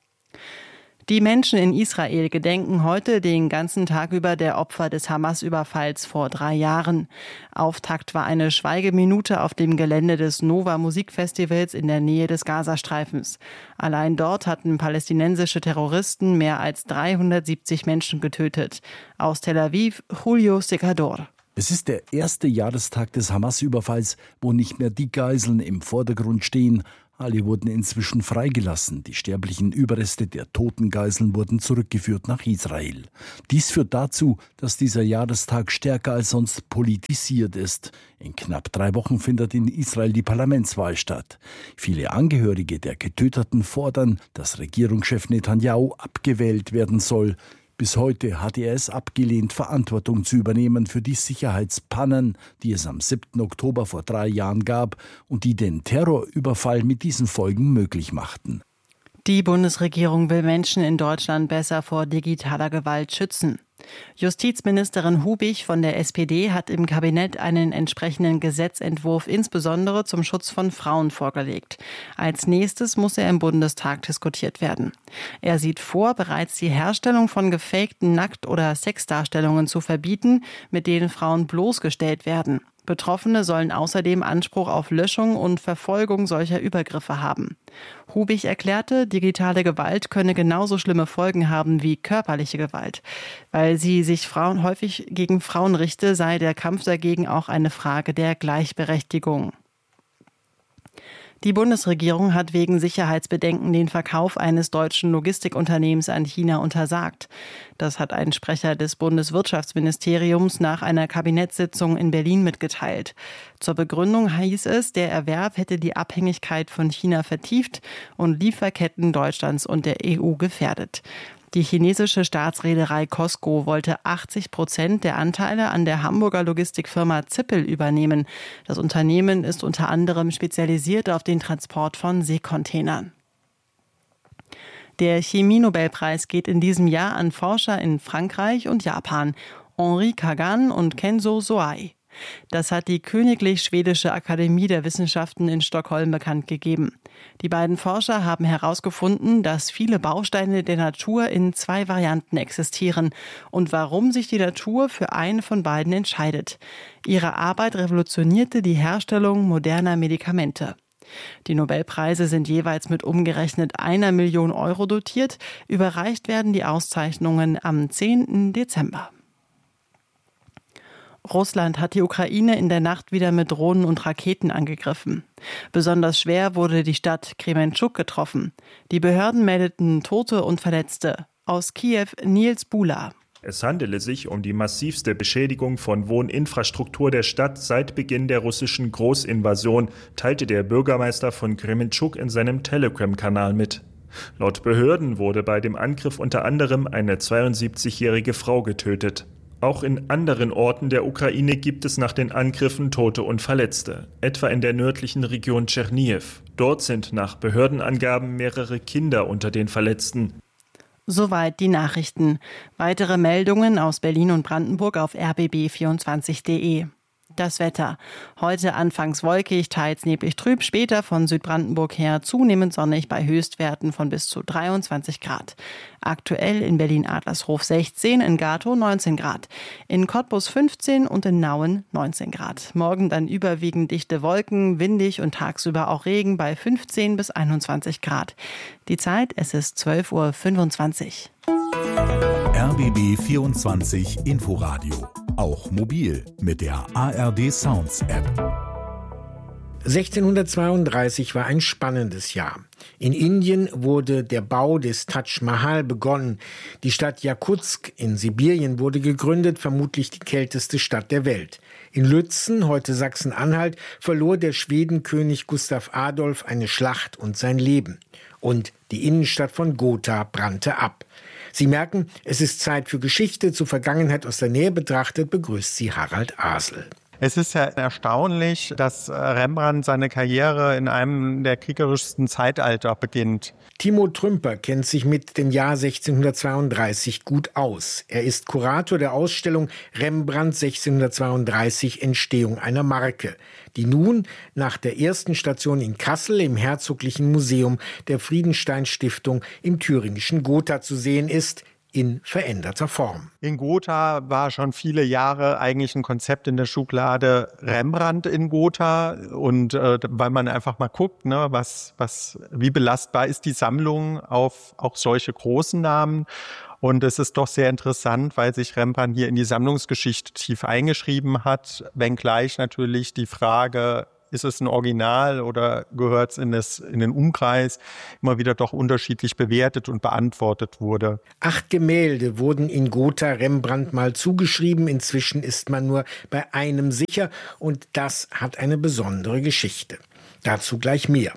Die Menschen in Israel gedenken heute den ganzen Tag über der Opfer des Hamas-Überfalls vor drei Jahren. Auftakt war eine Schweigeminute auf dem Gelände des Nova Musikfestivals in der Nähe des Gazastreifens. Allein dort hatten palästinensische Terroristen mehr als dreihundertsiebzig Menschen getötet. Aus Tel Aviv, Julio Secador. Es ist der erste Jahrestag des Hamas-Überfalls, wo nicht mehr die Geiseln im Vordergrund stehen. Alle wurden inzwischen freigelassen. Die sterblichen Überreste der toten Geiseln wurden zurückgeführt nach Israel. Dies führt dazu, dass dieser Jahrestag stärker als sonst politisiert ist. In knapp drei Wochen findet in Israel die Parlamentswahl statt. Viele Angehörige der Getöteten fordern, dass Regierungschef Netanyahu abgewählt werden soll. Bis heute hatte er es abgelehnt, Verantwortung zu übernehmen für die Sicherheitspannen, die es am siebten Oktober vor drei Jahren gab und die den Terrorüberfall mit diesen Folgen möglich machten. Die Bundesregierung will Menschen in Deutschland besser vor digitaler Gewalt schützen. Justizministerin Hubig von der S P D hat im Kabinett einen entsprechenden Gesetzentwurf insbesondere zum Schutz von Frauen vorgelegt. Als nächstes muss er im Bundestag diskutiert werden. Er sieht vor, bereits die Herstellung von gefakten Nackt- oder Sexdarstellungen zu verbieten, mit denen Frauen bloßgestellt werden. Betroffene sollen außerdem Anspruch auf Löschung und Verfolgung solcher Übergriffe haben. Hubig erklärte, digitale Gewalt könne genauso schlimme Folgen haben wie körperliche Gewalt. Weil sie sich Frauen häufig gegen Frauen richte, sei der Kampf dagegen auch eine Frage der Gleichberechtigung. Die Bundesregierung hat wegen Sicherheitsbedenken den Verkauf eines deutschen Logistikunternehmens an China untersagt. Das hat ein Sprecher des Bundeswirtschaftsministeriums nach einer Kabinettssitzung in Berlin mitgeteilt. Zur Begründung hieß es, der Erwerb hätte die Abhängigkeit von China vertieft und Lieferketten Deutschlands und der E U gefährdet. Die chinesische Staatsreederei COSCO wollte achtzig Prozent der Anteile an der Hamburger Logistikfirma Zippel übernehmen. Das Unternehmen ist unter anderem spezialisiert auf den Transport von Seekontainern. Der Chemie-Nobelpreis geht in diesem Jahr an Forscher in Frankreich und Japan, Henri Kagan und Kenzo Soai. Das hat die Königlich Schwedische Akademie der Wissenschaften in Stockholm bekannt gegeben. Die beiden Forscher haben herausgefunden, dass viele Bausteine der Natur in zwei Varianten existieren und warum sich die Natur für eine von beiden entscheidet. Ihre Arbeit revolutionierte die Herstellung moderner Medikamente. Die Nobelpreise sind jeweils mit umgerechnet einer Million Euro dotiert. Überreicht werden die Auszeichnungen am zehnten Dezember. Russland hat die Ukraine in der Nacht wieder mit Drohnen und Raketen angegriffen. Besonders schwer wurde die Stadt Krementschuk getroffen. Die Behörden meldeten Tote und Verletzte. Aus Kiew Nils Bula. Es handele sich um die massivste Beschädigung von Wohninfrastruktur der Stadt seit Beginn der russischen Großinvasion, teilte der Bürgermeister von Krementschuk in seinem Telegram-Kanal mit. Laut Behörden wurde bei dem Angriff unter anderem eine zweiundsiebzigjährige Frau getötet. Auch in anderen Orten der Ukraine gibt es nach den Angriffen Tote und Verletzte, etwa in der nördlichen Region Tschernihiw. Dort sind nach Behördenangaben mehrere Kinder unter den Verletzten. Soweit die Nachrichten. Weitere Meldungen aus Berlin und Brandenburg auf r b b vierundzwanzig punkt d e. Das Wetter. Heute anfangs wolkig, teils neblig trüb, später von Südbrandenburg her zunehmend sonnig bei Höchstwerten von bis zu dreiundzwanzig Grad. Aktuell in Berlin-Adlershof sechzehn, in Gatow neunzehn Grad, in Cottbus fünfzehn und in Nauen neunzehn Grad. Morgen dann überwiegend dichte Wolken, windig und tagsüber auch Regen bei fünfzehn bis einundzwanzig Grad. Die Zeit, es ist zwölf Uhr fünfundzwanzig. R B B vierundzwanzig Inforadio. Auch mobil mit der A R D Sounds App. sechzehnhundertzweiunddreißig war ein spannendes Jahr. In Indien wurde der Bau des Taj Mahal begonnen. Die Stadt Jakutsk in Sibirien wurde gegründet, vermutlich die kälteste Stadt der Welt. In Lützen, heute Sachsen-Anhalt, verlor der Schwedenkönig Gustav Adolf eine Schlacht und sein Leben. Und die Innenstadt von Gotha brannte ab. Sie merken, es ist Zeit für Geschichte. Zur Vergangenheit aus der Nähe betrachtet begrüßt sie Harald Asel. Es ist ja erstaunlich, dass Rembrandt seine Karriere in einem der kriegerischsten Zeitalter beginnt. Timo Trümper kennt sich mit dem Jahr sechzehnhundertzweiunddreißig gut aus. Er ist Kurator der Ausstellung Rembrandt sechzehnhundertzweiunddreißig – Entstehung einer Marke, die nun nach der ersten Station in Kassel im Herzoglichen Museum der Friedenstein-Stiftung im thüringischen Gotha zu sehen ist, in veränderter Form. In Gotha war schon viele Jahre eigentlich ein Konzept in der Schublade Rembrandt in Gotha. Und äh, weil man einfach mal guckt, ne, was, was, wie belastbar ist die Sammlung auf auch solche großen Namen. Und es ist doch sehr interessant, weil sich Rembrandt hier in die Sammlungsgeschichte tief eingeschrieben hat, wenngleich natürlich die Frage, ist es ein Original oder gehört es in, das, in den Umkreis, immer wieder doch unterschiedlich bewertet und beantwortet wurde. Acht Gemälde wurden in Gotha Rembrandt mal zugeschrieben. Inzwischen ist man nur bei einem sicher und das hat eine besondere Geschichte. Dazu gleich mehr.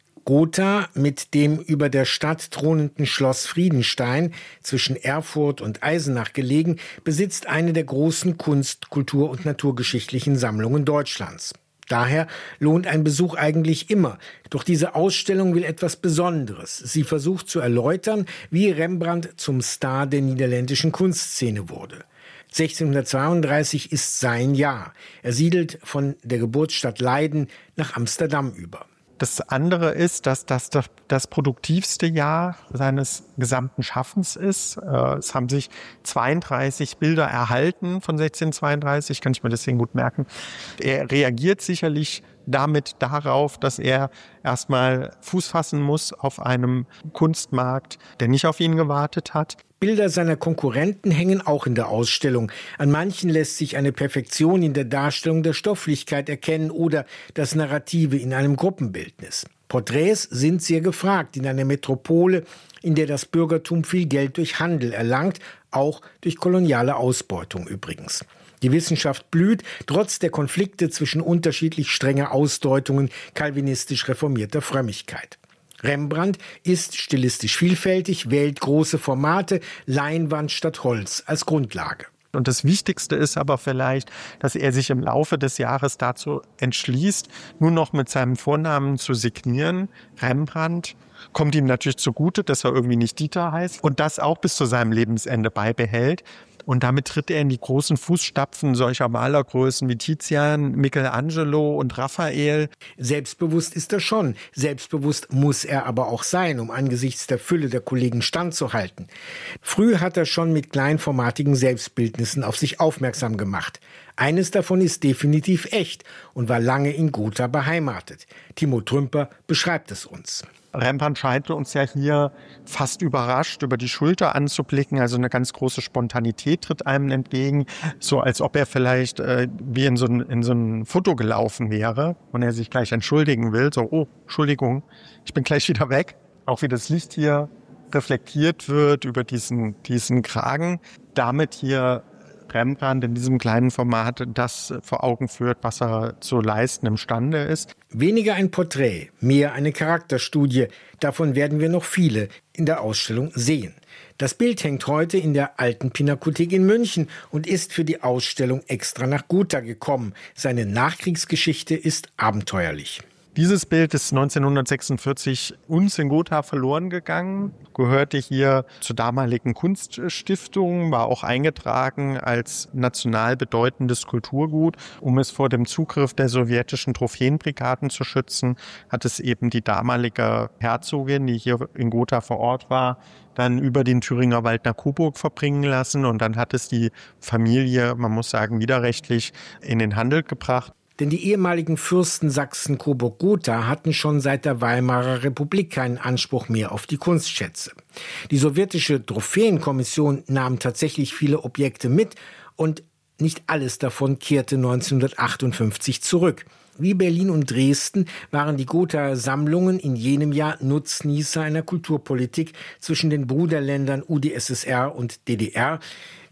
Gotha mit dem über der Stadt thronenden Schloss Friedenstein zwischen Erfurt und Eisenach gelegen, besitzt eine der großen Kunst-, Kultur- und naturgeschichtlichen Sammlungen Deutschlands. Daher lohnt ein Besuch eigentlich immer. Doch diese Ausstellung will etwas Besonderes. Sie versucht zu erläutern, wie Rembrandt zum Star der niederländischen Kunstszene wurde. sechzehnhundertzweiunddreißig ist sein Jahr. Er siedelt von der Geburtsstadt Leiden nach Amsterdam über. Das andere ist, dass das das produktivste Jahr seines gesamten Schaffens ist. Es haben sich zweiunddreißig Bilder erhalten von sechzehnhundertzweiunddreißig, kann ich mir deswegen gut merken. Er reagiert sicherlich damit darauf, dass er erstmal Fuß fassen muss auf einem Kunstmarkt, der nicht auf ihn gewartet hat. Bilder seiner Konkurrenten hängen auch in der Ausstellung. An manchen lässt sich eine Perfektion in der Darstellung der Stofflichkeit erkennen oder das Narrative in einem Gruppenbildnis. Porträts sind sehr gefragt in einer Metropole, in der das Bürgertum viel Geld durch Handel erlangt, auch durch koloniale Ausbeutung übrigens. Die Wissenschaft blüht, trotz der Konflikte zwischen unterschiedlich strenger Ausdeutungen calvinistisch reformierter Frömmigkeit. Rembrandt ist stilistisch vielfältig, wählt große Formate, Leinwand statt Holz als Grundlage. Und das Wichtigste ist aber vielleicht, dass er sich im Laufe des Jahres dazu entschließt, nur noch mit seinem Vornamen zu signieren. Rembrandt kommt ihm natürlich zugute, dass er irgendwie nicht Dieter heißt und das auch bis zu seinem Lebensende beibehält. Und damit tritt er in die großen Fußstapfen solcher Malergrößen wie Tizian, Michelangelo und Raphael. Selbstbewusst ist er schon. Selbstbewusst muss er aber auch sein, um angesichts der Fülle der Kollegen standzuhalten. Früh hat er schon mit kleinformatigen Selbstbildnissen auf sich aufmerksam gemacht. Eines davon ist definitiv echt und war lange in Gotha beheimatet. Timo Trümper beschreibt es uns. Rembrandt scheint uns ja hier fast überrascht über die Schulter anzublicken. Also eine ganz große Spontanität tritt einem entgegen. So als ob er vielleicht äh, wie in so, ein, in so ein Foto gelaufen wäre und er sich gleich entschuldigen will. So, oh, Entschuldigung, ich bin gleich wieder weg. Auch wie das Licht hier reflektiert wird über diesen, diesen Kragen. Damit hier Rembrandt in diesem kleinen Format das vor Augen führt, was er zu leisten imstande ist. Weniger ein Porträt, mehr eine Charakterstudie. Davon werden wir noch viele in der Ausstellung sehen. Das Bild hängt heute in der Alten Pinakothek in München und ist für die Ausstellung extra nach Gotha gekommen. Seine Nachkriegsgeschichte ist abenteuerlich. Dieses Bild ist neunzehnhundertsechsundvierzig uns in Gotha verloren gegangen, gehörte hier zur damaligen Kunststiftung, war auch eingetragen als national bedeutendes Kulturgut. Um es vor dem Zugriff der sowjetischen Trophäenbrigaden zu schützen, hat es eben die damalige Herzogin, die hier in Gotha vor Ort war, dann über den Thüringer Wald nach Coburg verbringen lassen und dann hat es die Familie, man muss sagen, widerrechtlich in den Handel gebracht. Denn die ehemaligen Fürsten Sachsen-Coburg-Gotha hatten schon seit der Weimarer Republik keinen Anspruch mehr auf die Kunstschätze. Die sowjetische Trophäenkommission nahm tatsächlich viele Objekte mit und nicht alles davon kehrte neunzehnhundertachtundfünfzig zurück. Wie Berlin und Dresden waren die Gothaer Sammlungen in jenem Jahr Nutznießer einer Kulturpolitik zwischen den Bruderländern U d S S R und D D R,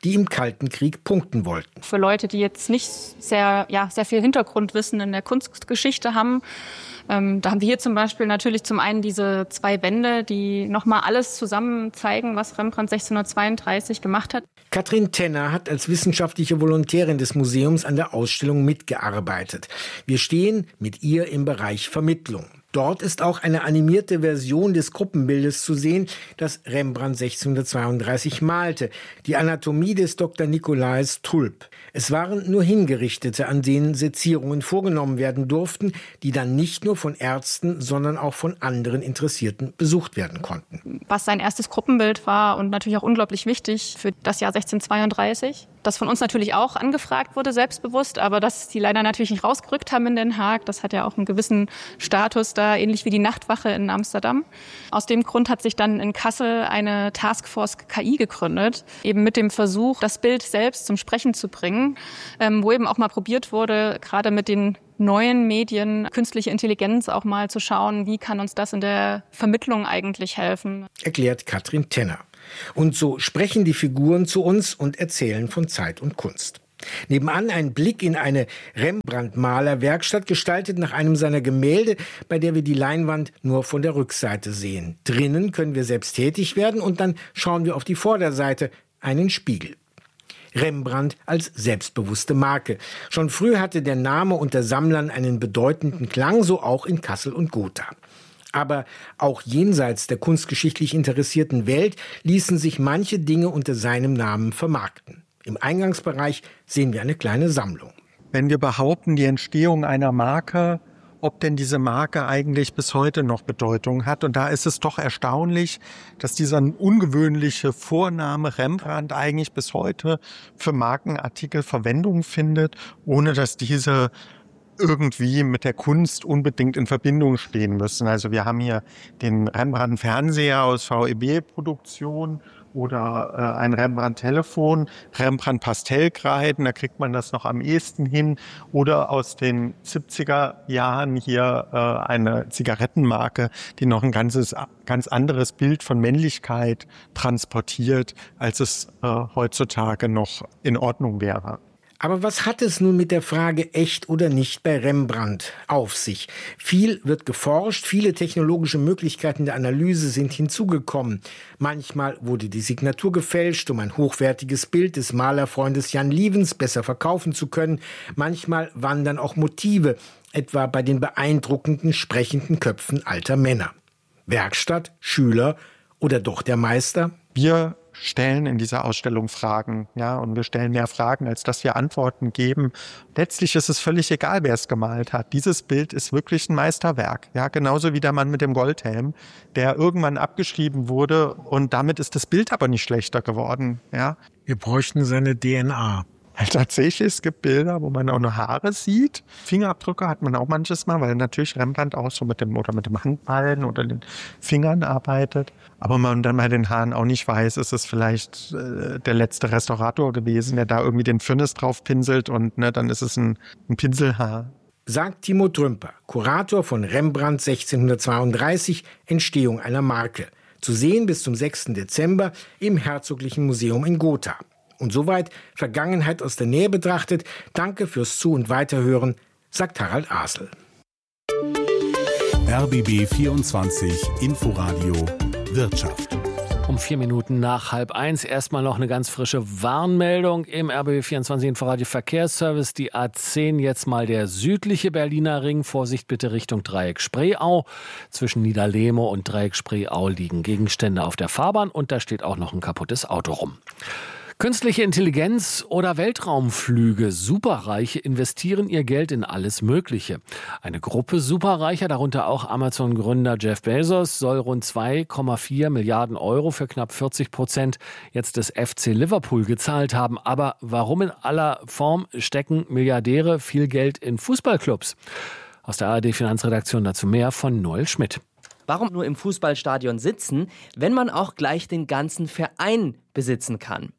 die im Kalten Krieg punkten wollten. Für Leute, die jetzt nicht sehr, ja, sehr viel Hintergrundwissen in der Kunstgeschichte haben, Ähm, da haben wir hier zum Beispiel natürlich zum einen diese zwei Bände, die nochmal alles zusammen zeigen, was Rembrandt sechzehnhundertzweiunddreißig gemacht hat. Katrin Tenner hat als wissenschaftliche Volontärin des Museums an der Ausstellung mitgearbeitet. Wir stehen mit ihr im Bereich Vermittlung. Dort ist auch eine animierte Version des Gruppenbildes zu sehen, das Rembrandt sechzehnhundertzweiunddreißig malte, die Anatomie des Doktor Nicolaas Tulp. Es waren nur Hingerichtete, an denen Sezierungen vorgenommen werden durften, die dann nicht nur von Ärzten, sondern auch von anderen Interessierten besucht werden konnten. Was sein erstes Gruppenbild war und natürlich auch unglaublich wichtig für das Jahr sechzehnhundertzweiunddreißig. Das von uns natürlich auch angefragt wurde, selbstbewusst, aber dass die leider natürlich nicht rausgerückt haben in Den Haag. Das hat ja auch einen gewissen Status da, ähnlich wie die Nachtwache in Amsterdam. Aus dem Grund hat sich dann in Kassel eine Taskforce K I gegründet, eben mit dem Versuch, das Bild selbst zum Sprechen zu bringen, ähm, wo eben auch mal probiert wurde, gerade mit den neuen Medien, künstliche Intelligenz auch mal zu schauen, wie kann uns das in der Vermittlung eigentlich helfen. Erklärt Katrin Tenner. Und so sprechen die Figuren zu uns und erzählen von Zeit und Kunst. Nebenan ein Blick in eine Rembrandt-Malerwerkstatt, gestaltet nach einem seiner Gemälde, bei der wir die Leinwand nur von der Rückseite sehen. Drinnen können wir selbst tätig werden und dann schauen wir auf die Vorderseite, einen Spiegel. Rembrandt als selbstbewusste Marke. Schon früh hatte der Name unter Sammlern einen bedeutenden Klang, so auch in Kassel und Gotha. Aber auch jenseits der kunstgeschichtlich interessierten Welt ließen sich manche Dinge unter seinem Namen vermarkten. Im Eingangsbereich sehen wir eine kleine Sammlung. Wenn wir behaupten, die Entstehung einer Marke, ob denn diese Marke eigentlich bis heute noch Bedeutung hat. Und da ist es doch erstaunlich, dass dieser ungewöhnliche Vorname Rembrandt eigentlich bis heute für Markenartikel Verwendung findet, ohne dass diese irgendwie mit der Kunst unbedingt in Verbindung stehen müssen. Also wir haben hier den Rembrandt-Fernseher aus V E B-Produktion oder äh, ein Rembrandt-Telefon, Rembrandt-Pastellkreiden, da kriegt man das noch am ehesten hin. Oder aus den siebziger Jahren hier äh, eine Zigarettenmarke, die noch ein ganzes, ganz anderes Bild von Männlichkeit transportiert, als es äh, heutzutage noch in Ordnung wäre. Aber was hat es nun mit der Frage echt oder nicht bei Rembrandt auf sich? Viel wird geforscht, viele technologische Möglichkeiten der Analyse sind hinzugekommen. Manchmal wurde die Signatur gefälscht, um ein hochwertiges Bild des Malerfreundes Jan Lievens besser verkaufen zu können. Manchmal wandern auch Motive, etwa bei den beeindruckenden sprechenden Köpfen alter Männer. Werkstatt, Schüler oder doch der Meister? Wir stellen in dieser Ausstellung Fragen, ja, und wir stellen mehr Fragen, als dass wir Antworten geben. Letztlich ist es völlig egal, wer es gemalt hat. Dieses Bild ist wirklich ein Meisterwerk, ja, genauso wie der Mann mit dem Goldhelm, der irgendwann abgeschrieben wurde und damit ist das Bild aber nicht schlechter geworden, ja. Wir bräuchten seine D N A. Tatsächlich, es gibt Bilder, wo man auch noch Haare sieht. Fingerabdrücke hat man auch manches Mal, weil natürlich Rembrandt auch so mit dem oder mit dem Handballen oder den Fingern arbeitet. Aber man dann bei den Haaren auch nicht weiß, ist es vielleicht äh, der letzte Restaurator gewesen, der da irgendwie den Firnis drauf pinselt und ne, dann ist es ein, ein Pinselhaar. Sagt Timo Trümper, Kurator von Rembrandt sechzehnhundertzweiunddreißig, Entstehung einer Marke. Zu sehen bis zum sechsten Dezember im Herzoglichen Museum in Gotha. Und soweit Vergangenheit aus der Nähe betrachtet. Danke fürs Zu- und Weiterhören, sagt Harald Asel. R B B vierundzwanzig Inforadio Wirtschaft. Um vier Minuten nach halb eins erstmal noch eine ganz frische Warnmeldung im R B B vierundzwanzig Inforadio Verkehrsservice. Die A zehn jetzt mal der südliche Berliner Ring. Vorsicht bitte Richtung Dreieck Spreeau. Zwischen Niederlehme und Dreieck Spreeau liegen Gegenstände auf der Fahrbahn und da steht auch noch ein kaputtes Auto rum. Künstliche Intelligenz oder Weltraumflüge. Superreiche investieren ihr Geld in alles Mögliche. Eine Gruppe Superreicher, darunter auch Amazon-Gründer Jeff Bezos, soll rund zwei Komma vier Milliarden Euro für knapp vierzig Prozent jetzt des F C Liverpool gezahlt haben. Aber warum in aller Form stecken Milliardäre viel Geld in Fußballclubs? Aus der A R D-Finanzredaktion dazu mehr von Noel Schmidt. Warum nur im Fußballstadion sitzen, wenn man auch gleich den ganzen Verein besitzen kann?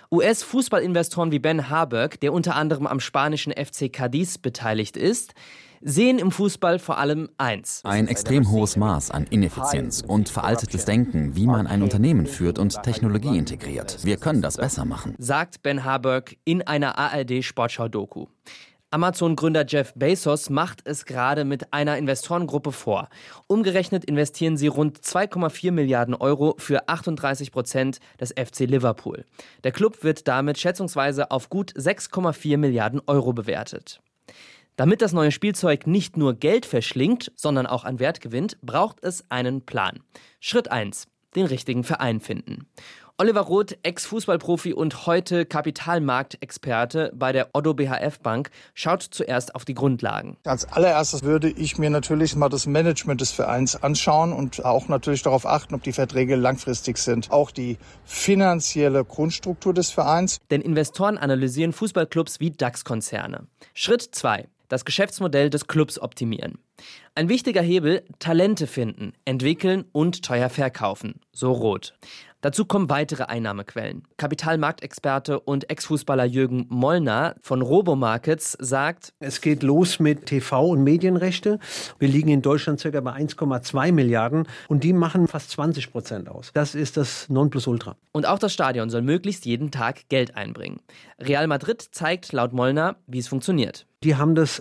U S-Fußballinvestoren wie Ben Harburg, der unter anderem am spanischen F C Cadiz beteiligt ist, sehen im Fußball vor allem eins. Ein extrem hohes Maß an Ineffizienz und veraltetes Denken, wie man ein Unternehmen führt und Technologie integriert. Wir können das besser machen, sagt Ben Harburg in einer A R D-Sportschau-Doku. Amazon-Gründer Jeff Bezos macht es gerade mit einer Investorengruppe vor. Umgerechnet investieren sie rund zwei Komma vier Milliarden Euro für achtunddreißig Prozent des F C Liverpool. Der Club wird damit schätzungsweise auf gut sechs Komma vier Milliarden Euro bewertet. Damit das neue Spielzeug nicht nur Geld verschlingt, sondern auch an Wert gewinnt, braucht es einen Plan. Schritt eins: Den richtigen Verein finden. Oliver Roth, Ex-Fußballprofi und heute Kapitalmarktexperte bei der Oddo B H F Bank, schaut zuerst auf die Grundlagen. Als allererstes würde ich mir natürlich mal das Management des Vereins anschauen und auch natürlich darauf achten, ob die Verträge langfristig sind. Auch die finanzielle Grundstruktur des Vereins. Denn Investoren analysieren Fußballclubs wie DAX-Konzerne. Schritt zwei: Das Geschäftsmodell des Clubs optimieren. Ein wichtiger Hebel: Talente finden, entwickeln und teuer verkaufen, so Roth. Dazu kommen weitere Einnahmequellen. Kapitalmarktexperte und Ex-Fußballer Jürgen Mollner von Robomarkets sagt: Es geht los mit T V- und Medienrechte. Wir liegen in Deutschland ca. bei eins Komma zwei Milliarden und die machen fast zwanzig Prozent aus. Das ist das Nonplusultra. Und auch das Stadion soll möglichst jeden Tag Geld einbringen. Real Madrid zeigt laut Mollner, wie es funktioniert. Die haben das